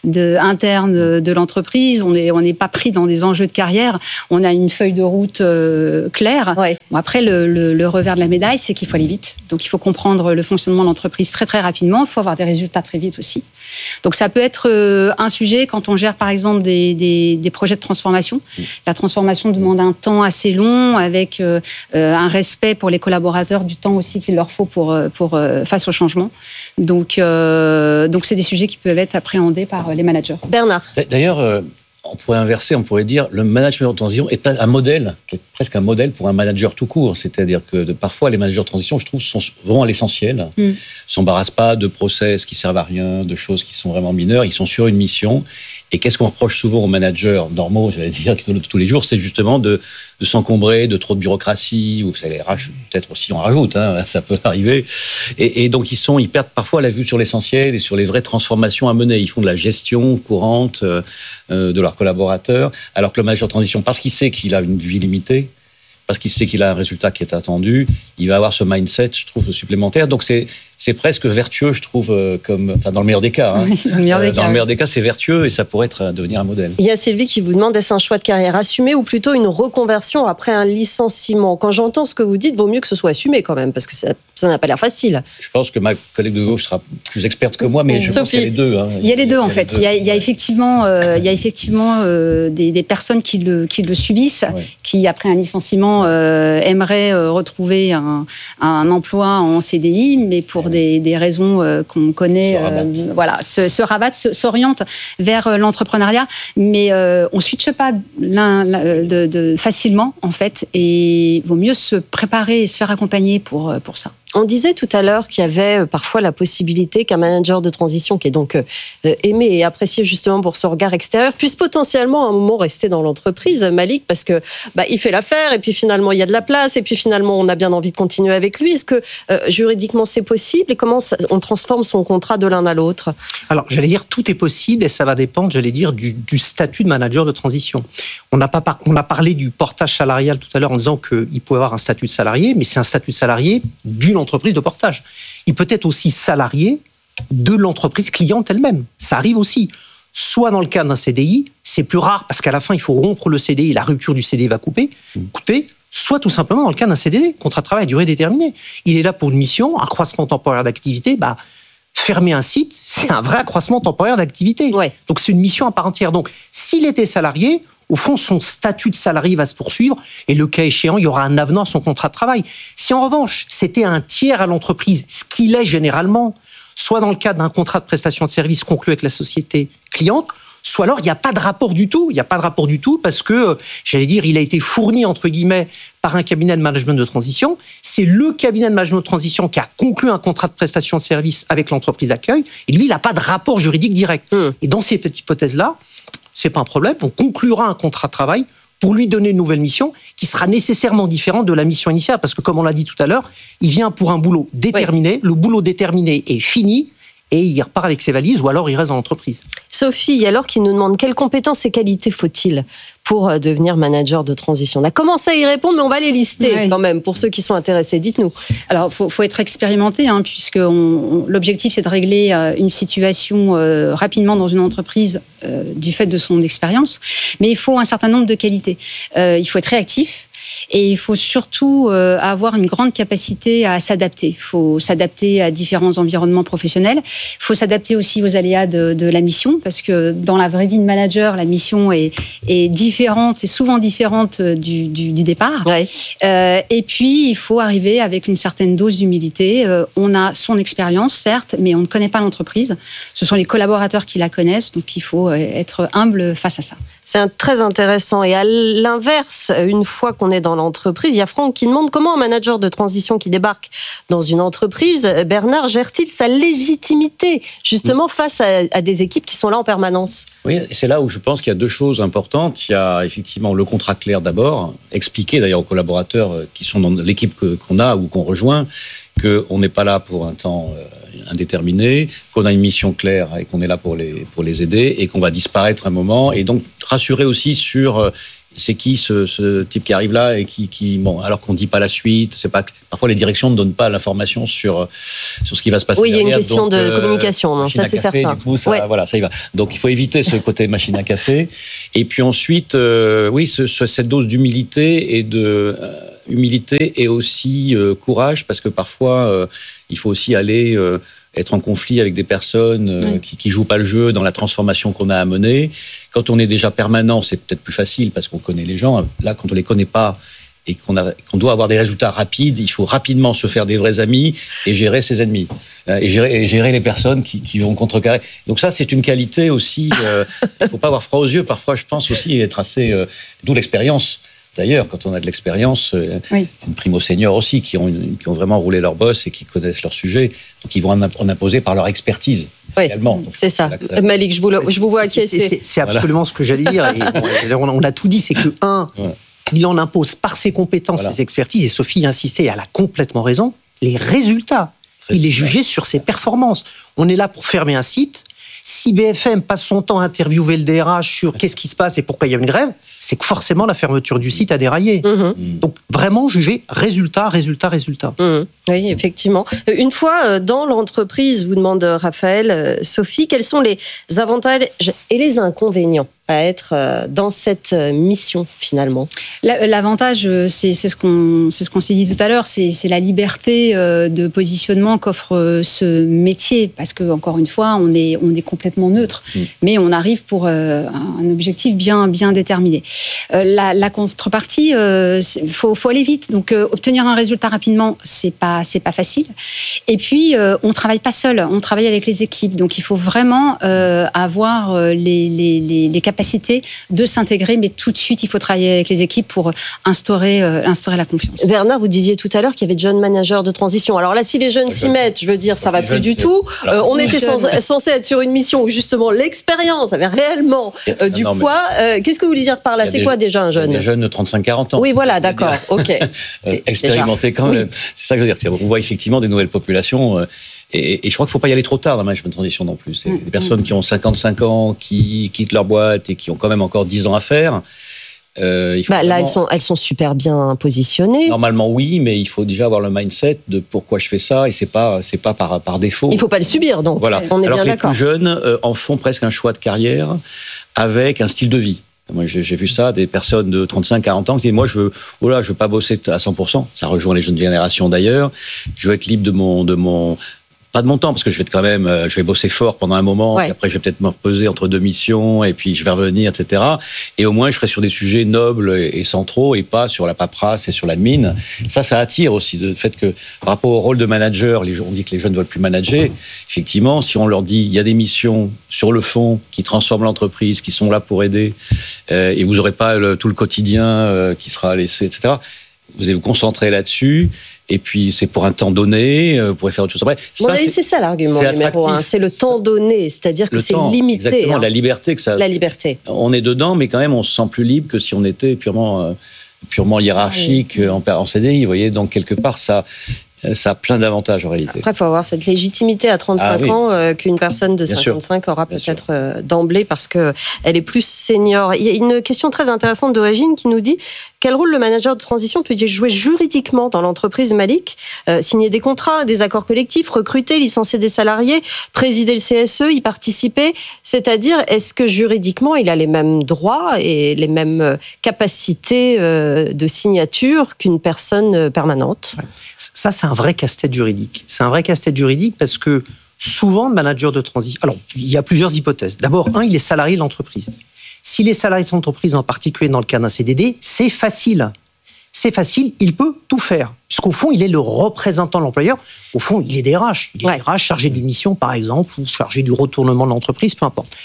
S17: internes de l'entreprise. On n'est pas pris dans des enjeux de carrière. On a une feuille de route claire. Ouais. Bon, après, le revers de la médaille, c'est qu'il faut aller vite. Donc il faut comprendre le fonctionnement de l'entreprise très très rapidement. Il faut avoir des résultats très vite aussi. Donc ça peut être un sujet quand on gère par exemple des projets de transformation. La transformation demande un temps assez long, avec un respect pour les collaborateurs du temps aussi qu'il leur faut pour face au changement. Donc c'est des sujets qui peuvent être appréhendés par les managers.
S16: Bernard.
S18: D'ailleurs, on pourrait inverser, on pourrait dire le management de transition est un modèle, presque un modèle pour un manager tout court. C'est-à-dire que parfois les managers de transition, je trouve, sont vraiment à l'essentiel. Ils ne s'embarrassent pas de process qui servent à rien, de choses qui sont vraiment mineures. Ils sont sur une mission. Et qu'est-ce qu'on reproche souvent aux managers normaux, j'allais dire, qui sont tous les jours, c'est justement de s'encombrer de trop de bureaucratie, ou les RH peut-être aussi en rajoutent, ça peut arriver. Et donc ils perdent parfois la vue sur l'essentiel et sur les vraies transformations à mener. Ils font de la gestion courante de leurs collaborateurs, alors que le manager de transition, parce qu'il sait qu'il a une vie limitée, parce qu'il sait qu'il a un résultat qui est attendu, il va avoir ce mindset, je trouve, supplémentaire. Donc c'est presque vertueux, je trouve, dans le meilleur des cas.
S17: Oui, dans le meilleur
S18: des cas, c'est vertueux et ça pourrait devenir un modèle.
S16: Il y a Sylvie qui vous demande, est-ce un choix de carrière assumé ou plutôt une reconversion après un licenciement? Quand j'entends ce que vous dites, vaut mieux que ce soit assumé quand même, parce que ça n'a pas l'air facile.
S18: Je pense que ma collègue de gauche sera plus experte que moi, mais je pense qu'il y a les deux.
S17: Il y a les deux, en fait. Il y a effectivement des personnes qui le subissent, qui, après un licenciement, aimeraient retrouver un emploi en CDI, mais pour des raisons qu'on connaît, se rabattent, s'orientent vers l'entrepreneuriat, mais on ne switche pas facilement, en fait, et il vaut mieux se préparer et se faire accompagner pour ça.
S16: On disait tout à l'heure qu'il y avait parfois la possibilité qu'un manager de transition, qui est donc aimé et apprécié justement pour son regard extérieur, puisse potentiellement à un moment rester dans l'entreprise, Malik, parce que il fait l'affaire et puis finalement il y a de la place et puis finalement on a bien envie de continuer avec lui. Est-ce que juridiquement c'est possible et comment on transforme son contrat de l'un à l'autre?
S19: Alors j'allais dire tout est possible et ça va dépendre, j'allais dire, du statut de manager de transition. On a parlé du portage salarial tout à l'heure en disant qu'il pouvait avoir un statut de salarié, mais c'est un statut de salarié d'une entreprise de portage. Il peut être aussi salarié de l'entreprise cliente elle-même. Ça arrive aussi. Soit dans le cadre d'un CDI, c'est plus rare parce qu'à la fin, il faut rompre le CDI, la rupture du CDI va coûter, soit tout simplement dans le cadre d'un CDD, contrat de travail à durée déterminée. Il est là pour une mission, accroissement temporaire d'activité, fermer un site, c'est un vrai accroissement temporaire d'activité. Ouais. Donc c'est une mission à part entière. Donc s'il était salarié, au fond, son statut de salarié va se poursuivre et le cas échéant, il y aura un avenant à son contrat de travail. Si en revanche, c'était un tiers à l'entreprise, ce qu'il est généralement, soit dans le cadre d'un contrat de prestation de service conclu avec la société cliente, soit alors il n'y a pas de rapport du tout. Il n'y a pas de rapport du tout parce que, j'allais dire, il a été fourni, entre guillemets, par un cabinet de management de transition. C'est le cabinet de management de transition qui a conclu un contrat de prestation de service avec l'entreprise d'accueil. Et lui, il n'a pas de rapport juridique direct. Et dans cette hypothèse-là, c'est pas un problème. On conclura un contrat de travail pour lui donner une nouvelle mission qui sera nécessairement différente de la mission initiale. Parce que, comme on l'a dit tout à l'heure, il vient pour un boulot déterminé. Oui. Le boulot déterminé est fini. Et il repart avec ses valises, ou alors il reste dans l'entreprise.
S16: Sophie, alors qu'il nous demande quelles compétences et qualités faut-il pour devenir manager de transition. On a commencé à y répondre, mais on va les lister quand même, pour ceux qui sont intéressés. Dites-nous. Alors, il faut être expérimenté, puisque l'objectif, c'est de régler une situation rapidement dans une entreprise du fait de son expérience. Mais il faut un certain nombre de qualités. Il faut être réactif. Et il faut surtout avoir une grande capacité à s'adapter. Il faut s'adapter à différents environnements professionnels. Il faut s'adapter aussi aux aléas de la mission, parce que dans la vraie vie de manager, la mission est différente, et souvent différente du départ. Ouais. Et puis, il faut arriver avec une certaine dose d'humilité. On a son expérience, certes, mais on ne connaît pas l'entreprise. Ce sont les collaborateurs qui la connaissent, donc il faut être humble face à ça. C'est très intéressant. Et à l'inverse, une fois qu'on est dans l'entreprise, il y a Franck qui demande comment un manager de transition qui débarque dans une entreprise, Bernard, gère-t-il sa légitimité justement face à des équipes qui sont là en permanence?
S18: Oui, c'est là où je pense qu'il y a deux choses importantes. Il y a effectivement le contrat clair d'abord, expliquer d'ailleurs aux collaborateurs qui sont dans l'équipe qu'on a ou qu'on rejoint, qu'on n'est pas là pour un temps indéterminé, qu'on a une mission claire et qu'on est là pour les aider et qu'on va disparaître un moment. Et donc rassurer aussi sur c'est qui ce type qui arrive là et bon, alors qu'on ne dit pas la suite. C'est pas, parfois les directions ne donnent pas l'information sur ce qui va se passer.
S16: Oui, il y a une
S18: derrière.
S16: question
S18: Donc,
S16: de communication, non, ça c'est
S18: café,
S16: certain.
S18: Du coup, ça, voilà, ça y va. Donc il faut éviter ce côté machine à café. Et puis ensuite, oui, cette dose d'humilité et humilité et aussi courage, parce que parfois il faut aussi aller être en conflit avec des personnes qui jouent pas le jeu dans la transformation qu'on a à mener. Quand on est déjà permanent, c'est peut-être plus facile parce qu'on connaît les gens. Là, quand on les connaît pas et qu'on doit avoir des résultats rapides, il faut rapidement se faire des vrais amis et gérer ses ennemis. Et gérer les personnes qui vont contrecarrer. Donc ça, c'est une qualité aussi. Il faut pas avoir froid aux yeux. Parfois, je pense aussi être assez... d'où l'expérience. D'ailleurs, quand on a de l'expérience, c'est une primo senior aussi, qui ont vraiment roulé leur boss et qui connaissent leur sujet. Donc, ils vont en imposer par leur expertise.
S16: Oui,
S18: également.
S16: c'est ça. Malik, je vous vois acquiescer.
S19: C'est absolument ce que j'allais dire. Et on a tout dit, c'est que, il en impose par ses compétences, ses expertises, et Sophie a insisté, et elle a complètement raison, les résultats. Il est jugé sur ses performances. On est là pour fermer un site. Si BFM passe son temps à interviewer le DRH sur qu'est-ce qui se passe et pourquoi il y a une grève, c'est que forcément la fermeture du site a déraillé. Donc vraiment juger résultat.
S16: Oui, effectivement. Une fois dans l'entreprise, vous demande Raphaël, Sophie, quels sont les avantages et les inconvénients à être dans cette mission finalement?
S17: L'avantage, c'est ce qu'on s'est dit tout à l'heure, c'est la liberté de positionnement qu'offre ce métier, parce que encore une fois, on est complètement neutre, mais on arrive pour un objectif bien déterminé. La contrepartie, faut aller vite, donc obtenir un résultat rapidement, c'est pas facile. Et puis on travaille pas seul, on travaille avec les équipes, donc il faut vraiment avoir les capacités de s'intégrer, mais tout de suite, il faut travailler avec les équipes pour instaurer la confiance.
S16: Bernard, vous disiez tout à l'heure qu'il y avait de jeunes managers de transition. Alors là, si les jeunes s'y mettent, je veux dire, ça va plus du tout. On était censé être sur une mission où justement l'expérience avait réellement du poids. Qu'est-ce que vous voulez dire par là? C'est quoi déjà un jeune?
S18: Des jeunes de 35-40 ans.
S16: Oui, voilà, d'accord, ok.
S18: Expérimentés quand même. C'est ça que je veux dire. On voit effectivement des nouvelles populations. Et je crois qu'il ne faut pas y aller trop tard dans la management de transition non plus. C'est des personnes qui ont 55 ans, qui quittent leur boîte et qui ont quand même encore 10 ans à faire.
S16: Là, elles sont super bien positionnées.
S18: Normalement, oui, mais il faut déjà avoir le mindset de pourquoi je fais ça, et c'est pas par défaut.
S16: Il ne faut pas le subir, donc.
S18: Voilà.
S16: On est
S18: Alors
S16: bien
S18: que les
S16: d'accord.
S18: plus jeunes en font presque un choix de carrière avec un style de vie. Moi, j'ai vu ça, des personnes de 35-40 ans qui disent, moi, je veux pas bosser à 100%. Ça rejoint les jeunes générations d'ailleurs. Je veux être libre pas de mon temps, parce que je vais bosser fort pendant un moment, et après je vais peut-être me reposer entre deux missions, et puis je vais revenir, etc. Et au moins je serai sur des sujets nobles et centraux, et pas sur la paperasse et sur l'admin. Ça attire aussi, le fait que par rapport au rôle de manager, on dit que les jeunes ne veulent plus manager. Effectivement, si on leur dit, il y a des missions sur le fond qui transforment l'entreprise, qui sont là pour aider, et vous n'aurez pas tout le quotidien qui sera laissé, etc. Vous allez vous concentrer là-dessus. Et puis, c'est pour un temps donné, vous pourrez faire autre chose après.
S16: C'est ça l'argument numéro 1, c'est le temps donné, c'est-à-dire que c'est limité.
S18: Exactement, la liberté que ça...
S16: La liberté.
S18: On est dedans, mais quand même, on se sent plus libre que si on était purement hiérarchique en CDI, vous voyez. Donc, quelque part, ça a plein d'avantages en réalité.
S16: Après, il faut avoir cette légitimité à 35 ans qu'une personne de 55 aura peut-être d'emblée, parce qu'elle est plus senior. Il y a une question très intéressante de Régine qui nous dit: quel rôle le manager de transition peut-il jouer juridiquement dans l'entreprise, Malik? Signer des contrats, des accords collectifs, recruter, licencier des salariés, présider le CSE, y participer. C'est-à-dire, est-ce que juridiquement, il a les mêmes droits et les mêmes capacités de signature qu'une personne permanente?
S19: Ça, c'est un vrai casse-tête juridique. C'est un vrai casse-tête juridique parce que souvent, le manager de transition... Alors, il y a plusieurs hypothèses. D'abord, il est salarié de l'entreprise. S'il est salarié de l'entreprise, en particulier dans le cas d'un CDD, c'est facile. C'est facile, il peut tout faire. Puisqu'au fond, il est le représentant de l'employeur. Au fond, il est DRH. Il est DRH chargé d'une mission, par exemple, ou chargé du retournement de l'entreprise, peu importe.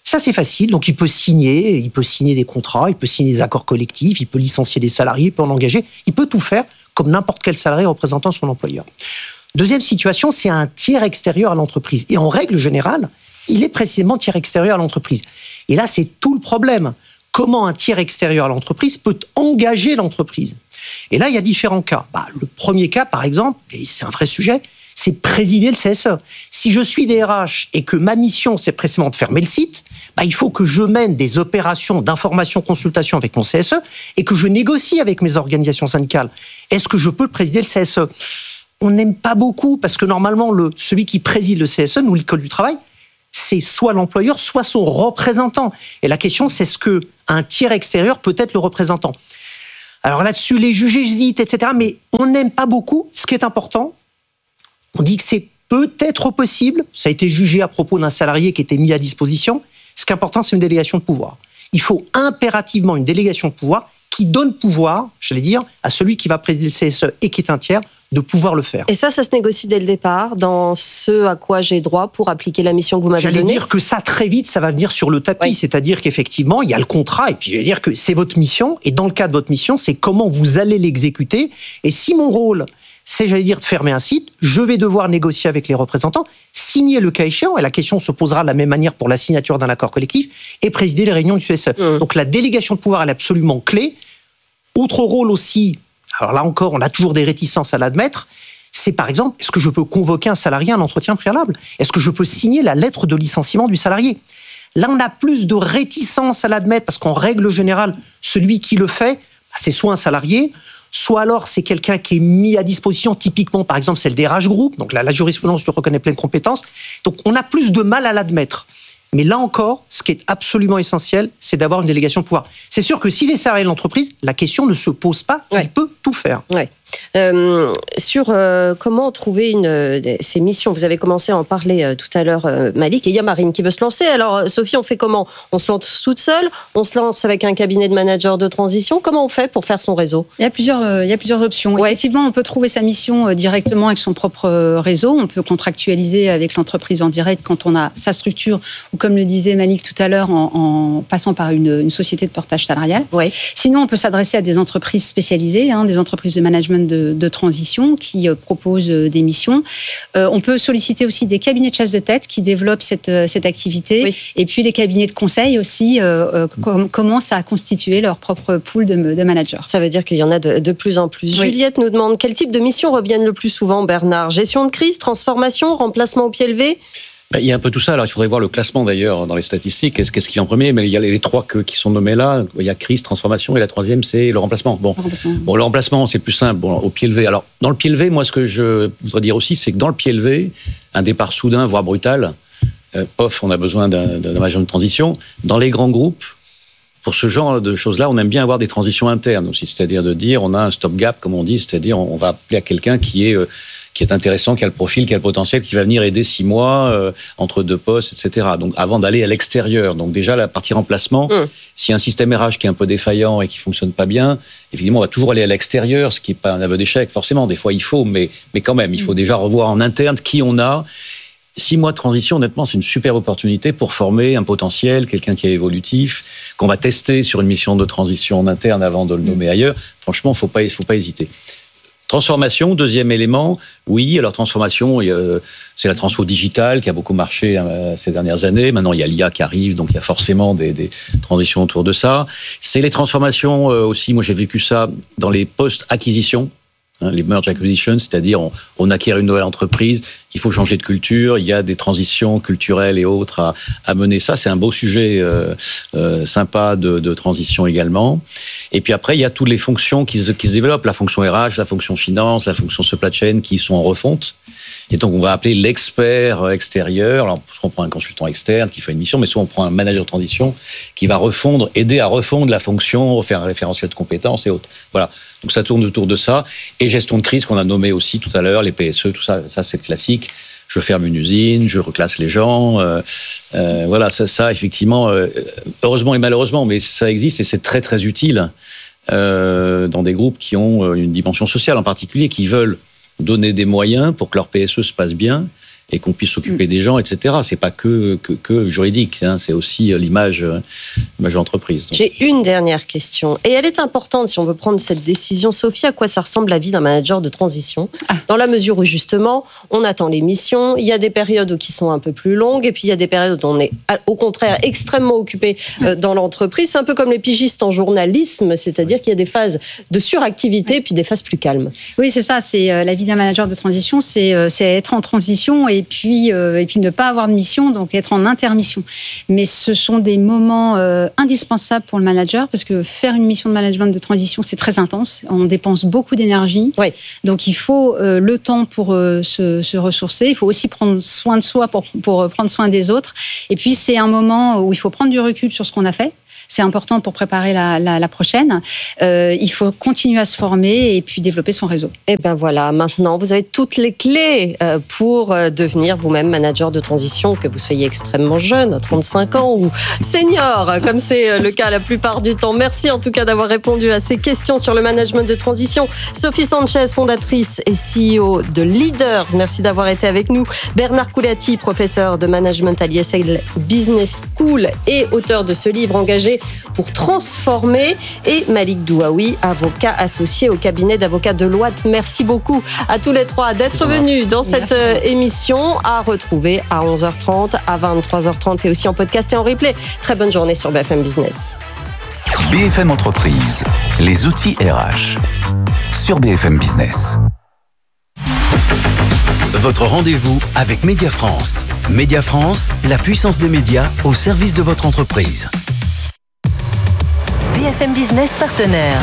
S19: Ça, c'est facile. Donc, il peut signer des contrats, il peut signer des accords collectifs, il peut licencier des salariés, il peut en engager, il peut tout faire comme n'importe quel salarié représentant son employeur. Deuxième situation, c'est un tiers extérieur à l'entreprise. Et en règle générale, il est précisément tiers extérieur à l'entreprise. Et là, c'est tout le problème. Comment un tiers extérieur à l'entreprise peut engager l'entreprise ? Et là, il y a différents cas. Le premier cas, par exemple, et c'est un vrai sujet, c'est présider le CSE. Si je suis DRH et que ma mission, c'est précisément de fermer le site, il faut que je mène des opérations d'information, consultation avec mon CSE et que je négocie avec mes organisations syndicales. Est-ce que je peux présider le CSE ? On n'aime pas beaucoup parce que normalement, celui qui préside le CSE, nous, l'école du travail, c'est soit l'employeur, soit son représentant. Et la question, c'est est-ce qu'un tiers extérieur peut être le représentant ? Alors là-dessus, les juges hésitent, etc. Mais on n'aime pas beaucoup. Ce qui est important, on dit que c'est peut-être possible. Ça a été jugé à propos d'un salarié qui était mis à disposition. Ce qui est important, c'est une délégation de pouvoir. Il faut impérativement une délégation de pouvoir qui donne pouvoir, j'allais dire, à celui qui va présider le CSE et qui est un tiers, de pouvoir le faire.
S16: Et ça se négocie dès le départ, dans ce à quoi j'ai droit pour appliquer la mission que vous m'avez donnée.
S19: J'allais dire que ça, très vite, ça va venir sur le tapis. Oui. C'est-à-dire qu'effectivement, il y a le contrat, et puis j'allais dire que c'est votre mission, et dans le cas de votre mission, c'est comment vous allez l'exécuter. Et si mon rôle, c'est, j'allais dire, de fermer un site, je vais devoir négocier avec les représentants, signer le cas échéant, et la question se posera de la même manière pour la signature d'un accord collectif, et présider les réunions du CSE. Donc la délégation de pouvoir, elle est absolument clé. Autre rôle aussi, alors là encore, on a toujours des réticences à l'admettre, c'est par exemple, est-ce que je peux convoquer un salarié à un entretien préalable ? Est-ce que je peux signer la lettre de licenciement du salarié ? Là, on a plus de réticences à l'admettre, parce qu'en règle générale, celui qui le fait, c'est soit un salarié, soit alors c'est quelqu'un qui est mis à disposition, typiquement, par exemple, c'est le DRH Group, donc la jurisprudence lui reconnaît pleine compétence, donc on a plus de mal à l'admettre. Mais là encore, ce qui est absolument essentiel, c'est d'avoir une délégation de pouvoir. C'est sûr que s'il est salarié de l'entreprise, la question ne se pose pas, il peut tout faire.
S16: Ouais. Sur comment trouver ces missions, vous avez commencé à en parler tout à l'heure, Malik, et il y a Marine qui veut se lancer. Alors Sophie, on fait comment ? On se lance toute seule ? On se lance avec un cabinet de manager de transition ? Comment on fait pour faire son réseau ?
S17: Il y a plusieurs options. Ouais. Effectivement, on peut trouver sa mission directement avec son propre réseau. On peut contractualiser avec l'entreprise en direct quand on a sa structure, ou comme le disait Malik tout à l'heure, en passant par une société de portage salarial.
S16: Ouais.
S17: Sinon, on peut s'adresser à des entreprises spécialisées, des entreprises de management de transition qui proposent des missions. On peut solliciter aussi des cabinets de chasse de tête qui développent cette activité. Oui. Et puis les cabinets de conseil aussi commencent à constituer leur propre pool de managers.
S16: Ça veut dire qu'il y en a de plus en plus. Oui. Juliette nous demande quel type de missions reviennent le plus souvent, Bernard ? Gestion de crise, transformation, remplacement au pied levé ?
S18: Il y a un peu tout ça. Alors, il faudrait voir le classement d'ailleurs dans les statistiques. Qu'est-ce qui vient en premier ? Mais il y a les trois qui sont nommés là. Il y a crise, transformation, et la troisième, c'est le remplacement. Le remplacement, c'est plus simple. Au pied levé. Alors, dans le pied levé, moi, ce que je voudrais dire aussi, c'est que dans le pied levé, un départ soudain, voire brutal, on a besoin d'un manager de transition. Dans les grands groupes, pour ce genre de choses-là, on aime bien avoir des transitions internes aussi. C'est-à-dire de dire, on a un stop-gap, comme on dit, c'est-à-dire on va appeler à quelqu'un qui est intéressant, qui a le profil, qui a le potentiel, qui va venir aider 6 mois entre 2 postes, etc. Donc, avant d'aller à l'extérieur. Donc, déjà, la partie remplacement, s'il y a un système RH qui est un peu défaillant et qui fonctionne pas bien, évidemment, on va toujours aller à l'extérieur, ce qui n'est pas un aveu d'échec, forcément. Des fois, il faut, mais quand même, il faut déjà revoir en interne qui on a. 6 mois de transition, honnêtement, c'est une super opportunité pour former un potentiel, quelqu'un qui est évolutif, qu'on va tester sur une mission de transition en interne avant de le nommer ailleurs. Franchement, faut pas hésiter. Transformation, deuxième élément, oui, alors transformation, c'est la transfo digitale qui a beaucoup marché ces dernières années. Maintenant, il y a l'IA qui arrive, donc il y a forcément des transitions autour de ça. C'est les transformations aussi, moi j'ai vécu ça dans les post-acquisitions, les merge acquisitions, c'est-à-dire on acquiert une nouvelle entreprise, il faut changer de culture, il y a des transitions culturelles et autres à mener. Ça, c'est un beau sujet sympa de transition également. Et puis après, il y a toutes les fonctions qui se développent, la fonction RH, la fonction finance, la fonction supply chain qui sont en refonte. Et donc, on va appeler l'expert extérieur. Alors, on prend un consultant externe qui fait une mission, mais soit on prend un manager de transition qui va aider à refondre la fonction, refaire un référentiel de compétences et autres. Voilà. Donc, ça tourne autour de ça. Et gestion de crise qu'on a nommé aussi tout à l'heure, les PSE, tout ça, ça c'est classique. Je ferme une usine, je reclasse les gens. Voilà, ça effectivement, heureusement et malheureusement, mais ça existe et c'est très très utile dans des groupes qui ont une dimension sociale en particulier, qui veulent donner des moyens pour que leur PSE se passe bien et qu'on puisse s'occuper des gens, etc. C'est pas que juridique, hein, c'est aussi l'image d'entreprise. Donc.
S16: J'ai une dernière question, et elle est importante si on veut prendre cette décision. Sophie, à quoi ça ressemble la vie d'un manager de transition ? Dans la mesure où justement, on attend les missions, il y a des périodes qui sont un peu plus longues, et puis il y a des périodes où on est au contraire extrêmement occupé dans l'entreprise. C'est un peu comme les pigistes en journalisme, c'est-à-dire qu'il y a des phases de suractivité, puis des phases plus calmes.
S17: Oui, c'est ça, c'est la vie d'un manager de transition, c'est être en transition et puis ne pas avoir de mission, donc être en intermission. Mais ce sont des moments indispensables pour le manager, parce que faire une mission de management de transition, c'est très intense, on dépense beaucoup d'énergie, donc il faut le temps pour se ressourcer, il faut aussi prendre soin de soi pour prendre soin des autres, et puis c'est un moment où il faut prendre du recul sur ce qu'on a fait. C'est important pour préparer la prochaine. Il faut continuer à se former et puis développer son réseau.
S16: Et ben voilà, maintenant, vous avez toutes les clés pour devenir vous-même manager de transition, que vous soyez extrêmement jeune, à 35 ans, ou senior, comme c'est le cas la plupart du temps. Merci en tout cas d'avoir répondu à ces questions sur le management de transition. Sophie Sanchez, fondatrice et CEO de Leaders, merci d'avoir été avec nous. Bernard Coulati, professeur de management à l'ISL Business School et auteur de ce livre engagé pour transformer, et Malik Douaoui, avocat associé au cabinet d'avocats Deloitte. Merci beaucoup à tous les trois d'être venus dans cette émission, à retrouver à 11h30, à 23h30 et aussi en podcast et en replay. Très bonne journée sur BFM Business.
S3: BFM Entreprise, les outils RH sur BFM Business.
S10: Votre rendez-vous avec Média France. Média France, la puissance des médias au service de votre entreprise.
S20: BFM Business partenaire.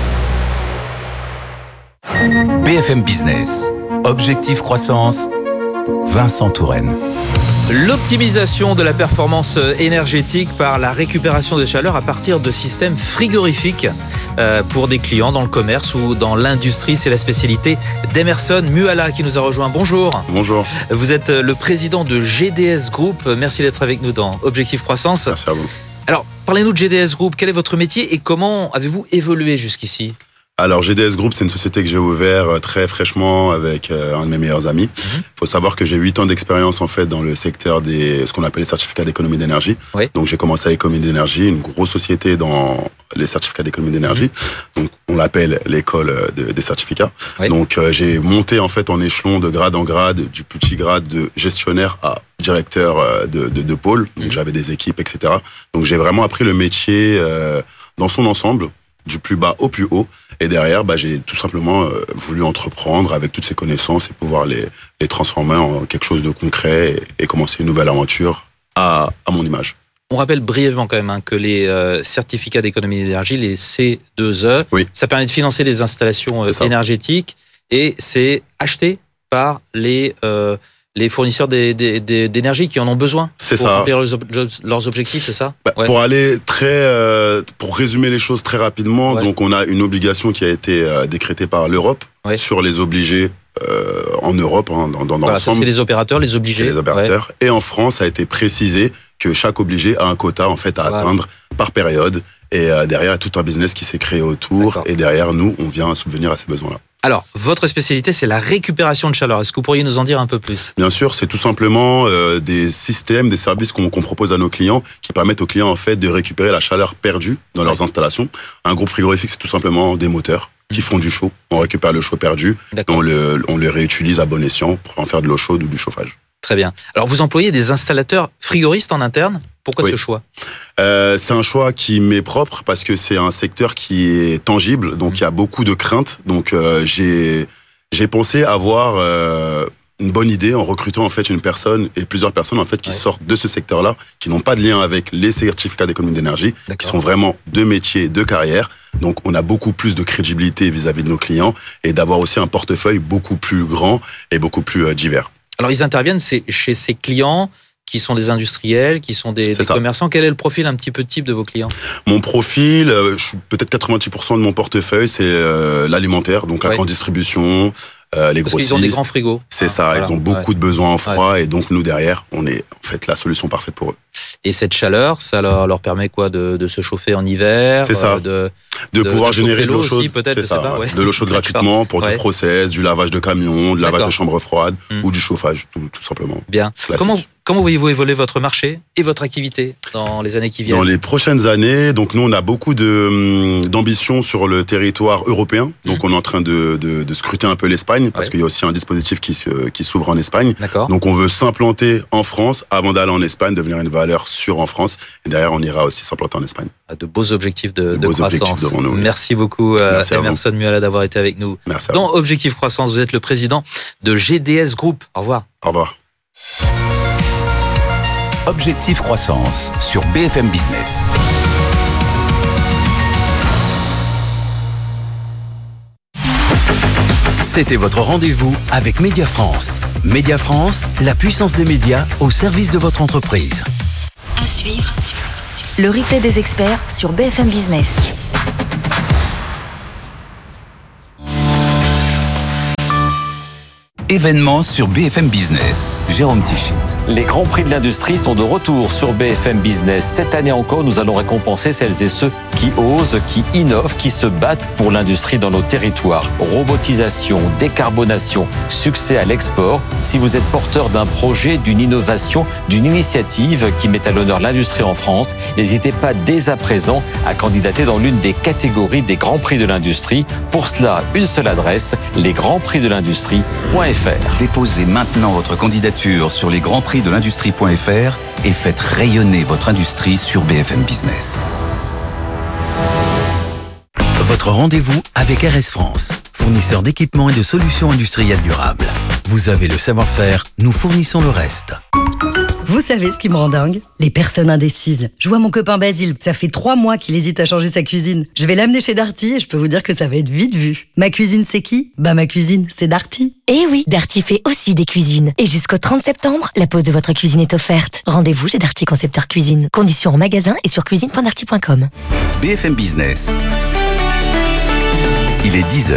S3: BFM Business, Objectif Croissance, Vincent Touraine.
S21: L'optimisation de la performance énergétique par la récupération de chaleur à partir de systèmes frigorifiques pour des clients dans le commerce ou dans l'industrie. C'est la spécialité d'Emerson Muala qui nous a rejoint. Bonjour.
S22: Bonjour.
S21: Vous êtes le président de GDS Group. Merci d'être avec nous dans Objectif Croissance.
S22: Merci à vous.
S21: Alors, parlez-nous de GDS Group. Quel est votre métier et comment avez-vous évolué jusqu'ici ?
S22: Alors, GDS Group, c'est une société que j'ai ouverte très fraîchement avec un de mes meilleurs amis. Il faut savoir que j'ai 8 ans d'expérience en fait dans le secteur ce qu'on appelle les certificats d'économie d'énergie. Oui. Donc, j'ai commencé à Économie d'énergie, une grosse société dans les certificats d'économie d'énergie. Donc, on l'appelle l'école des certificats. Oui. Donc, j'ai monté en fait en échelon de grade en grade, du petit grade de gestionnaire à directeur de pôle. Donc, j'avais des équipes, etc. Donc, j'ai vraiment appris le métier dans son ensemble, du plus bas au plus haut. Et derrière, j'ai tout simplement voulu entreprendre avec toutes ces connaissances et pouvoir les transformer en quelque chose de concret et commencer une nouvelle aventure à mon image.
S21: On rappelle brièvement quand même que les certificats d'économie d'énergie, les C2E, ça permet de financer des installations énergétiques et c'est acheté par les fournisseurs d'énergie qui en ont besoin pour remplir leurs objectifs, c'est ça ?
S22: Pour aller pour résumer les choses très rapidement, donc on a une obligation qui a été décrétée par l'Europe sur les obligés en Europe, dans l'ensemble.
S21: Ça, c'est les opérateurs, les obligés.
S22: C'est les opérateurs. Et en France, ça a été précisé que chaque obligé a un quota en fait à atteindre par période. Et derrière, il y a tout un business qui s'est créé autour. D'accord. Et derrière, nous, on vient subvenir à ces besoins-là.
S21: Alors, votre spécialité, c'est la récupération de chaleur. Est-ce que vous pourriez nous en dire un peu plus ?
S22: Bien sûr, c'est tout simplement des systèmes, des services qu'on propose à nos clients qui permettent aux clients en fait de récupérer la chaleur perdue dans leurs installations. Un groupe frigorifique, c'est tout simplement des moteurs qui font du chaud. On récupère le chaud perdu, on le réutilise à bon escient pour en faire de l'eau chaude ou du chauffage.
S21: Très bien. Alors, vous employez des installateurs frigoristes en interne ? Pourquoi ce choix ?
S22: C'est un choix qui m'est propre parce que c'est un secteur qui est tangible, donc il y a beaucoup de craintes. Donc j'ai pensé avoir une bonne idée en recrutant en fait une personne et plusieurs personnes en fait qui sortent de ce secteur-là, qui n'ont pas de lien avec les certificats d'économie d'énergie, qui sont vraiment deux métiers, deux carrières. Donc on a beaucoup plus de crédibilité vis-à-vis de nos clients et d'avoir aussi un portefeuille beaucoup plus grand et beaucoup plus divers.
S21: Alors ils interviennent chez ces clients qui sont des industriels, qui sont des commerçants. Quel est le profil un petit peu type de vos clients ?
S22: Mon profil, peut-être 90% de mon portefeuille, c'est l'alimentaire, donc la grande distribution, les grossistes.
S21: Parce qu'ils ont des grands frigos.
S22: C'est ça,
S21: voilà.
S22: ils ont beaucoup de besoins en froid et donc nous derrière, on est en fait la solution parfaite pour eux.
S21: Et cette chaleur, ça leur permet quoi de se chauffer en hiver?
S22: C'est ça. De pouvoir générer de l'eau chaude.
S21: Aussi, peut-être,
S22: c'est ça, ouais. De l'eau chaude gratuitement pour du process, du lavage de camions, du lavage de chambres froides ou du chauffage, tout simplement.
S21: Bien. Comment voyez-vous évoluer votre marché et votre activité dans les années qui viennent?
S22: Dans les prochaines années, donc nous on a beaucoup d'ambition sur le territoire européen. Donc on est en train de scruter un peu l'Espagne parce qu'il y a aussi un dispositif qui s'ouvre en Espagne.
S21: D'accord.
S22: Donc on veut s'implanter en France avant d'aller en Espagne, devenir une valeur sûre en France. Et derrière on ira aussi s'implanter en Espagne.
S21: De beaux objectifs de croissance. Devant nous, oui. Merci beaucoup Emerson Muala d'avoir été avec nous.
S22: Merci.
S21: Dans Objectif Croissance, vous êtes le président de GDS Group. Au revoir.
S22: Au revoir.
S3: Objectif Croissance sur BFM Business.
S10: C'était votre rendez-vous avec Média France. Média France, la puissance des médias au service de votre entreprise.
S20: À suivre. Le replay des experts sur BFM Business.
S3: Événements sur BFM Business. Jérôme Tichit.
S1: Les Grands Prix de l'industrie sont de retour sur BFM Business. Cette année encore, nous allons récompenser celles et ceux qui osent, qui innovent, qui se battent pour l'industrie dans nos territoires. Robotisation, décarbonation, succès à l'export. Si vous êtes porteur d'un projet, d'une innovation, d'une initiative qui met à l'honneur l'industrie en France, n'hésitez pas dès à présent à candidater dans l'une des catégories des Grands Prix de l'industrie. Pour cela, une seule adresse, lesgrandsprixdelindustrie.fr.
S3: Déposez maintenant votre candidature sur lesgrandsprixdelindustrie.fr et faites rayonner votre industrie sur BFM Business.
S10: Votre rendez-vous avec RS France, fournisseur d'équipements et de solutions industrielles durables. Vous avez le savoir-faire, nous fournissons le reste.
S4: Vous savez ce qui me rend dingue? Les personnes indécises. Je vois mon copain Basile, ça fait 3 mois qu'il hésite à changer sa cuisine. Je vais l'amener chez Darty et je peux vous dire que ça va être vite vu. Ma cuisine, c'est qui? Bah ma cuisine, c'est Darty.
S23: Eh oui, Darty fait aussi des cuisines. Et jusqu'au 30 septembre, la pose de votre cuisine est offerte. Rendez-vous chez Darty Concepteur Cuisine. Conditions en magasin et sur cuisine.darty.com.
S3: BFM Business. Il est 10h.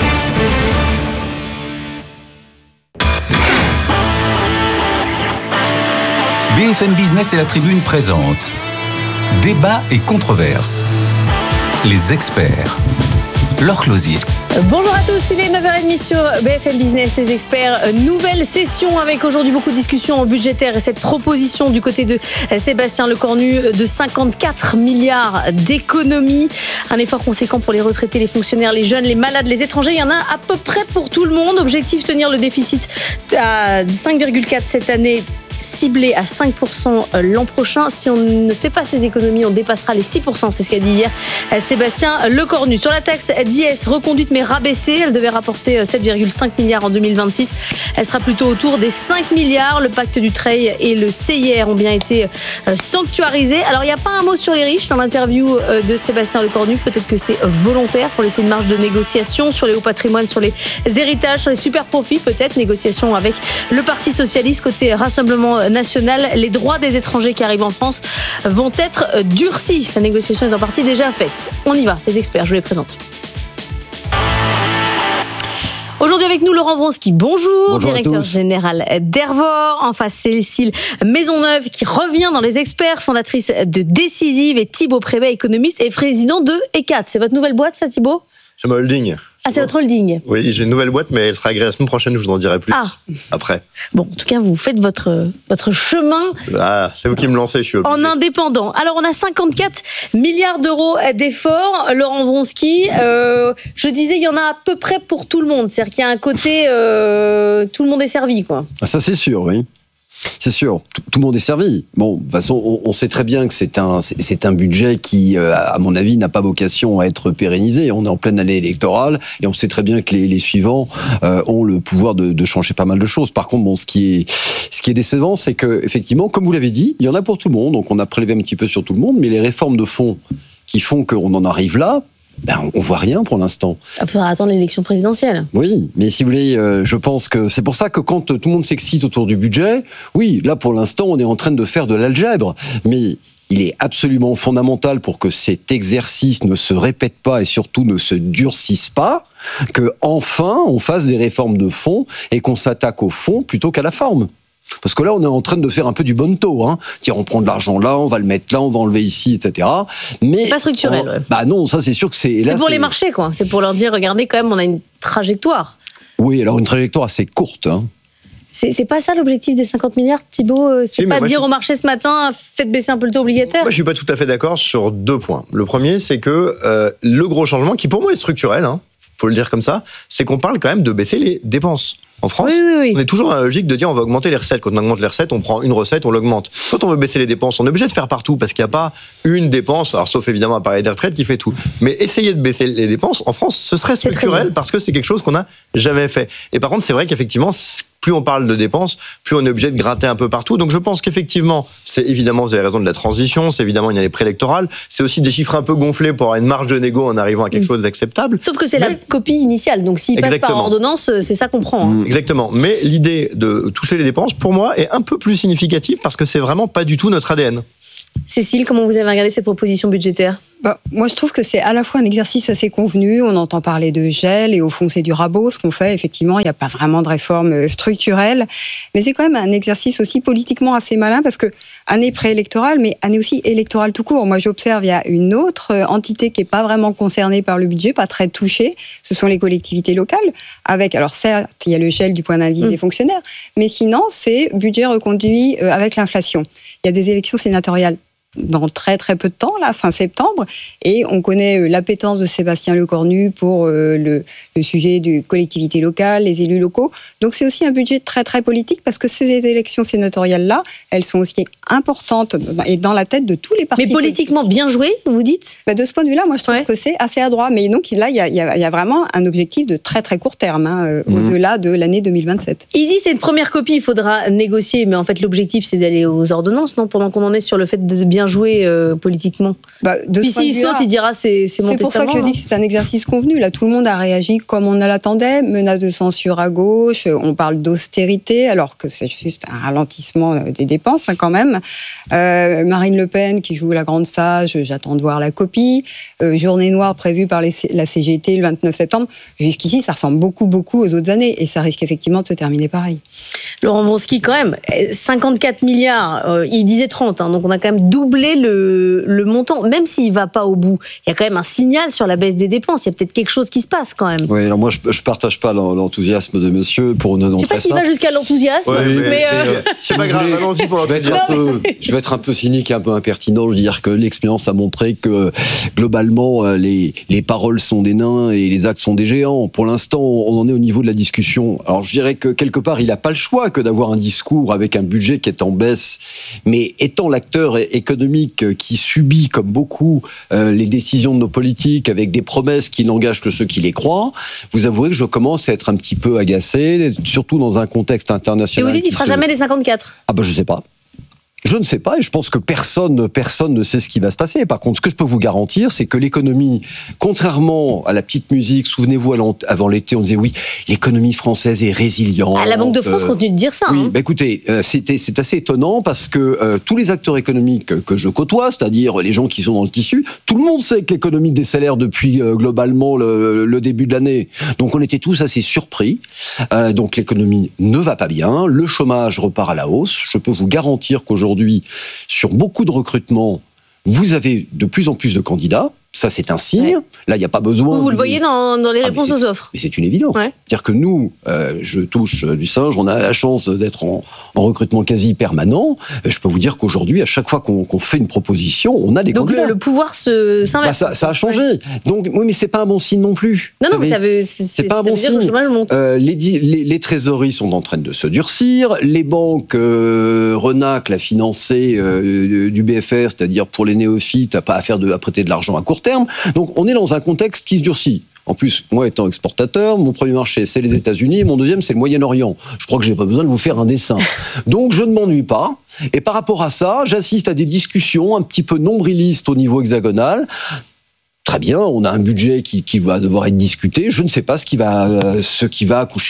S3: BFM Business et la Tribune présente Débat et controverses. Les experts. Laure Closier.
S2: Bonjour à tous, il est 9h30 sur BFM Business, les experts. Nouvelle session avec aujourd'hui beaucoup de discussions budgétaires et cette proposition du côté de Sébastien Lecornu de 54 milliards d'économies. Un effort conséquent pour les retraités, les fonctionnaires, les jeunes, les malades, les étrangers. Il y en a à peu près pour tout le monde. Objectif, tenir le déficit à 5,4 cette année, ciblé à 5% l'an prochain. Si on ne fait pas ces économies, on dépassera les 6%. C'est ce qu'a dit hier Sébastien Lecornu. Sur la taxe d'IS, reconduite mais rabaissée, elle devait rapporter 7,5 milliards en 2026. Elle sera plutôt autour des 5 milliards. Le pacte du Trade et le CIR ont bien été sanctuarisés. Alors, il n'y a pas un mot sur les riches dans l'interview de Sébastien Lecornu. Peut-être que c'est volontaire pour laisser une marge de négociation sur les hauts patrimoines, sur les héritages, sur les super profits. Peut-être négociation avec le Parti Socialiste côté Rassemblement national. Les droits des étrangers qui arrivent en France vont être durcis. La négociation est en partie déjà faite. On y va, les experts, je vous les présente. Aujourd'hui avec nous, Laurent Vronsky, bonjour directeur général d'Hervor. En face, Cécile Maisonneuve qui revient dans les experts, fondatrice de Décisive, et Thibaut Prévet, économiste et président de ECAT. C'est votre nouvelle boîte, ça, Thibaut?
S24: C'est ma holding.
S2: Ah, c'est votre holding? Oui,
S24: j'ai une nouvelle boîte, mais elle sera agréée la semaine prochaine, je vous en dirai plus après.
S2: Bon, en tout cas, vous faites votre chemin.
S24: Ah, c'est vous qui me lancez, je suis obligé.
S2: En indépendant. Alors, on a 54 milliards d'euros d'efforts, Laurent Vronsky. Je disais, il y en a à peu près pour tout le monde. C'est-à-dire qu'il y a un côté, tout le monde est servi, quoi.
S24: Ah, ça, c'est sûr, oui. C'est sûr, tout le monde est servi. Bon, de toute façon, on sait très bien que c'est un budget qui, à mon avis, n'a pas vocation à être pérennisé. On est en pleine année électorale et on sait très bien que les suivants ont le pouvoir de changer pas mal de choses. Par contre, bon, ce qui est décevant, c'est que, effectivement, comme vous l'avez dit, il y en a pour tout le monde. Donc, on a prélevé un petit peu sur tout le monde, mais les réformes de fond qui font qu'on en arrive là, on voit rien pour l'instant.
S2: Il faudra attendre l'élection présidentielle.
S24: Oui, mais si vous voulez, je pense que c'est pour ça que quand tout le monde s'excite autour du budget, oui, là pour l'instant on est en train de faire de l'algèbre, mais il est absolument fondamental pour que cet exercice ne se répète pas et surtout ne se durcisse pas, que enfin on fasse des réformes de fond et qu'on s'attaque au fond plutôt qu'à la forme. Parce que là, on est en train de faire un peu du bonneteau. Tiens, on prend de l'argent là, on va le mettre là, on va enlever ici, etc. Mais
S2: c'est pas structurel. Ouais.
S24: Bah non, ça c'est sûr que c'est...
S2: C'est pour les marchés, quoi. C'est pour leur dire, regardez, quand même, on a une trajectoire.
S24: Oui, alors une trajectoire assez courte.
S2: C'est pas ça l'objectif des 50 milliards, Thibault? C'est pas de dire au marché ce matin, faites baisser un peu le taux obligataire?
S5: Moi, je suis pas tout à fait d'accord sur 2 points. Le premier, c'est que le gros changement, qui pour moi est structurel, faut le dire comme ça, c'est qu'on parle quand même de baisser les dépenses. En France, on est toujours dans la logique de dire on va augmenter les recettes. Quand on augmente les recettes, on prend une recette, on l'augmente. Quand on veut baisser les dépenses, on est obligé de faire partout parce qu'il n'y a pas une dépense, alors sauf évidemment appareil des retraites qui fait tout. Mais essayer de baisser les dépenses, en France, ce serait structurel parce que c'est quelque chose qu'on n'a jamais fait. Et par contre, c'est vrai qu'effectivement, plus on parle de dépenses, plus on est obligé de gratter un peu partout. Donc je pense qu'effectivement, c'est évidemment, vous avez raison, de la transition, c'est évidemment une année préélectorale, c'est aussi des chiffres un peu gonflés pour avoir une marge de négo en arrivant à quelque chose d'acceptable.
S2: Sauf que c'est la copie initiale, donc s'il passe par ordonnance, c'est ça qu'on prend.
S5: Exactement, mais l'idée de toucher les dépenses, pour moi, est un peu plus significative parce que c'est vraiment pas du tout notre ADN.
S2: Cécile, comment vous avez regardé cette proposition budgétaire?
S15: Moi, je trouve que c'est à la fois un exercice assez convenu. On entend parler de gel et au fond, c'est du rabot, ce qu'on fait. Effectivement, il n'y a pas vraiment de réforme structurelle. Mais c'est quand même un exercice aussi politiquement assez malin parce que année préélectorale, mais année aussi électorale tout court. Moi, j'observe, il y a une autre entité qui n'est pas vraiment concernée par le budget, pas très touchée. Ce sont les collectivités locales. Alors certes, il y a le gel du point d'indice des fonctionnaires. Mais sinon, c'est budget reconduit avec l'inflation. Il y a des élections sénatoriales dans très très peu de temps, là, fin septembre, et on connaît l'appétence de Sébastien Lecornu pour le sujet des collectivités locales, les élus locaux. Donc c'est aussi un budget très très politique parce que ces élections sénatoriales-là, elles sont aussi importantes et dans la tête de tous les partis.
S2: Mais politiquement bien joué, vous dites?
S15: De ce point de vue-là, moi je trouve que c'est assez adroit. Mais donc là, il y a vraiment un objectif de très très court terme, au-delà de l'année 2027.
S2: Il dit c'est une première copie, il faudra négocier, mais en fait l'objectif c'est d'aller aux ordonnances, non? Pendant qu'on en est sur le fait de bien jouer politiquement. Puis s'il saute, il dira c'est mon testament.
S15: C'est pour ça que je dis que c'est un exercice convenu. Là, tout le monde a réagi comme on l'attendait. Menace de censure à gauche, on parle d'austérité, alors que c'est juste un ralentissement des dépenses quand même. Marine Le Pen qui joue la grande sage, j'attends de voir la copie. Journée noire prévue par la CGT le 29 septembre. Jusqu'ici, ça ressemble beaucoup aux autres années et ça risque effectivement de se terminer pareil.
S2: Laurent Wronski, quand même, 54 milliards, il disait 30, donc on a quand même doublé le montant, même s'il ne va pas au bout. Il y a quand même un signal sur la baisse des dépenses. Il y a peut-être quelque chose qui se passe quand même.
S24: Oui, alors moi, je ne partage pas l'enthousiasme de monsieur pour une raison très simple.
S2: Je ne sais pas s'il va jusqu'à l'enthousiasme.
S24: Mais
S5: c'est pas grave, allons-y pour l'enthousiasme.
S24: Je vais être un peu cynique et un peu impertinent. Je veux dire que l'expérience a montré que, globalement, les paroles sont des nains et les actes sont des géants. Pour l'instant, on en est au niveau de la discussion. Alors, je dirais que, quelque part, il n'a pas le choix que d'avoir un discours avec un budget qui est en baisse. Mais étant l'acteur économique qui subit, comme beaucoup, les décisions de nos politiques avec des promesses qui n'engagent que ceux qui les croient, vous avouerez que je commence à être un petit peu agacé, surtout dans un contexte international.
S2: Et vous dites qu'il ne fera jamais les 54 ?
S24: Ah ben je ne sais pas. Je ne sais pas et je pense que personne ne sait ce qui va se passer. Par contre, ce que je peux vous garantir, c'est que l'économie, contrairement à la petite musique, souvenez-vous, avant l'été, on disait oui, l'économie française est résiliente.
S2: La Banque de France continue de dire ça.
S24: Oui, écoutez, c'est assez étonnant parce que tous les acteurs économiques que je côtoie, c'est-à-dire les gens qui sont dans le tissu, tout le monde sait que l'économie décélère depuis globalement le début de l'année. Donc on était tous assez surpris. Donc l'économie ne va pas bien, le chômage repart à la hausse. Je peux vous garantir qu'aujourd'hui, sur beaucoup de recrutements, vous avez de plus en plus de candidats. Ça, c'est un signe. Là, il n'y a pas besoin...
S2: Vous le voyez dans les réponses aux offres.
S24: Mais c'est une évidence. C'est-à-dire que nous, je touche du singe, on a la chance d'être en recrutement quasi permanent. Je peux vous dire qu'aujourd'hui, à chaque fois qu'on fait une proposition, on a des candidats.
S2: Donc le pouvoir s'inverse.
S24: Ça a changé. Donc, oui, mais c'est pas un bon signe non plus.
S2: Non, mais c'est pas un bon signe.
S24: Les trésoreries sont en train de se durcir. Les banques, Renac l'a financé du BFR, c'est-à-dire pour les néophytes, à prêter de l'argent à court terme. Donc on est dans un contexte qui se durcit. En plus, moi étant exportateur, mon premier marché c'est les États-Unis et mon deuxième c'est le Moyen-Orient. Je crois que j'ai pas besoin de vous faire un dessin. Donc je ne m'ennuie pas. Et par rapport à ça, j'assiste à des discussions un petit peu nombrilistes au niveau hexagonal. Très bien, on a un budget qui va devoir être discuté. Je ne sais pas ce qui va accoucher.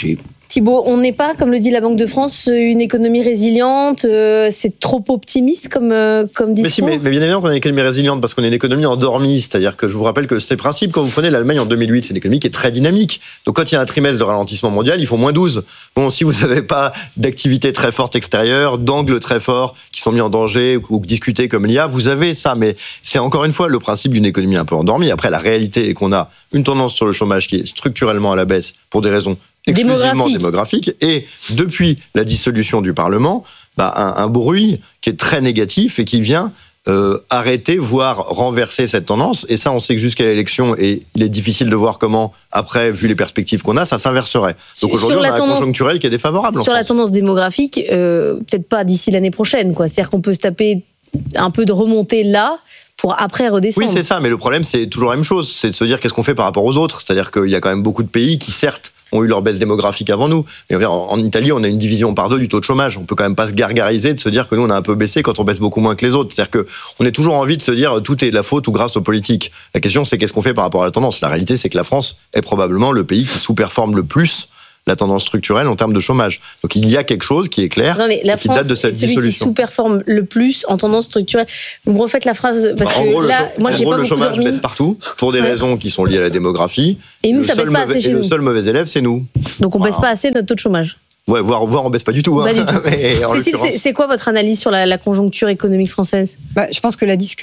S2: Thibault, on n'est pas, comme le dit la Banque de France, une économie résiliente. C'est trop optimiste comme discours.
S5: Mais bien évidemment qu'on a une économie résiliente parce qu'on est une économie endormie. C'est-à-dire que je vous rappelle que c'est le principe, quand vous prenez l'Allemagne en 2008, c'est une économie qui est très dynamique. Donc quand il y a un trimestre de ralentissement mondial, il faut moins 12. Bon, si vous n'avez pas d'activité très forte extérieure, d'angles très forts qui sont mis en danger ou discutés comme l'IA, vous avez ça. Mais c'est encore une fois le principe d'une économie un peu endormie. Après, la réalité est qu'on a une tendance sur le chômage qui est structurellement à la baisse pour des raisons exclusivement démographique. Et depuis la dissolution du Parlement, un bruit qui est très négatif et qui vient arrêter, voire renverser cette tendance. Et ça, on sait que jusqu'à l'élection, et il est difficile de voir comment, après, vu les perspectives qu'on a, ça s'inverserait. Donc aujourd'hui, on a un conjoncturel qui est défavorable.
S2: Sur la tendance démographique, peut-être pas d'ici l'année prochaine, quoi. C'est-à-dire qu'on peut se taper un peu de remontée là, pour après redescendre.
S5: Oui, c'est ça, mais le problème, c'est toujours la même chose. C'est de se dire qu'est-ce qu'on fait par rapport aux autres. C'est-à-dire qu'il y a quand même beaucoup de pays qui, certes, ont eu leur baisse démographique avant nous. Mais en Italie, on a une division par 2 du taux de chômage. On peut quand même pas se gargariser de se dire que nous, on a un peu baissé quand on baisse beaucoup moins que les autres. C'est-à-dire qu'on est toujours envie de se dire tout est de la faute ou grâce aux politiques. La question, c'est qu'est-ce qu'on fait par rapport à la tendance. La réalité, c'est que la France est probablement le pays qui sous-performe le plus la tendance structurelle en termes de chômage. Donc il y a quelque chose qui est clair qui date de cette dissolution. Celui qui
S2: sous-performe le plus en tendance structurelle. Vous me refaites la phrase parce que là, moi j'ai pas beaucoup dormi.
S5: Le chômage baisse partout pour des raisons qui sont liées à la démographie.
S2: Et nous, ça baisse pas assez chez nous.
S5: Le seul mauvais élève, c'est nous.
S2: Donc on baisse pas assez notre taux de chômage.
S5: Ouais, voire on baisse pas du tout.
S2: Cécile, c'est quoi votre analyse sur la conjoncture économique française ?
S15: Je pense que la discussion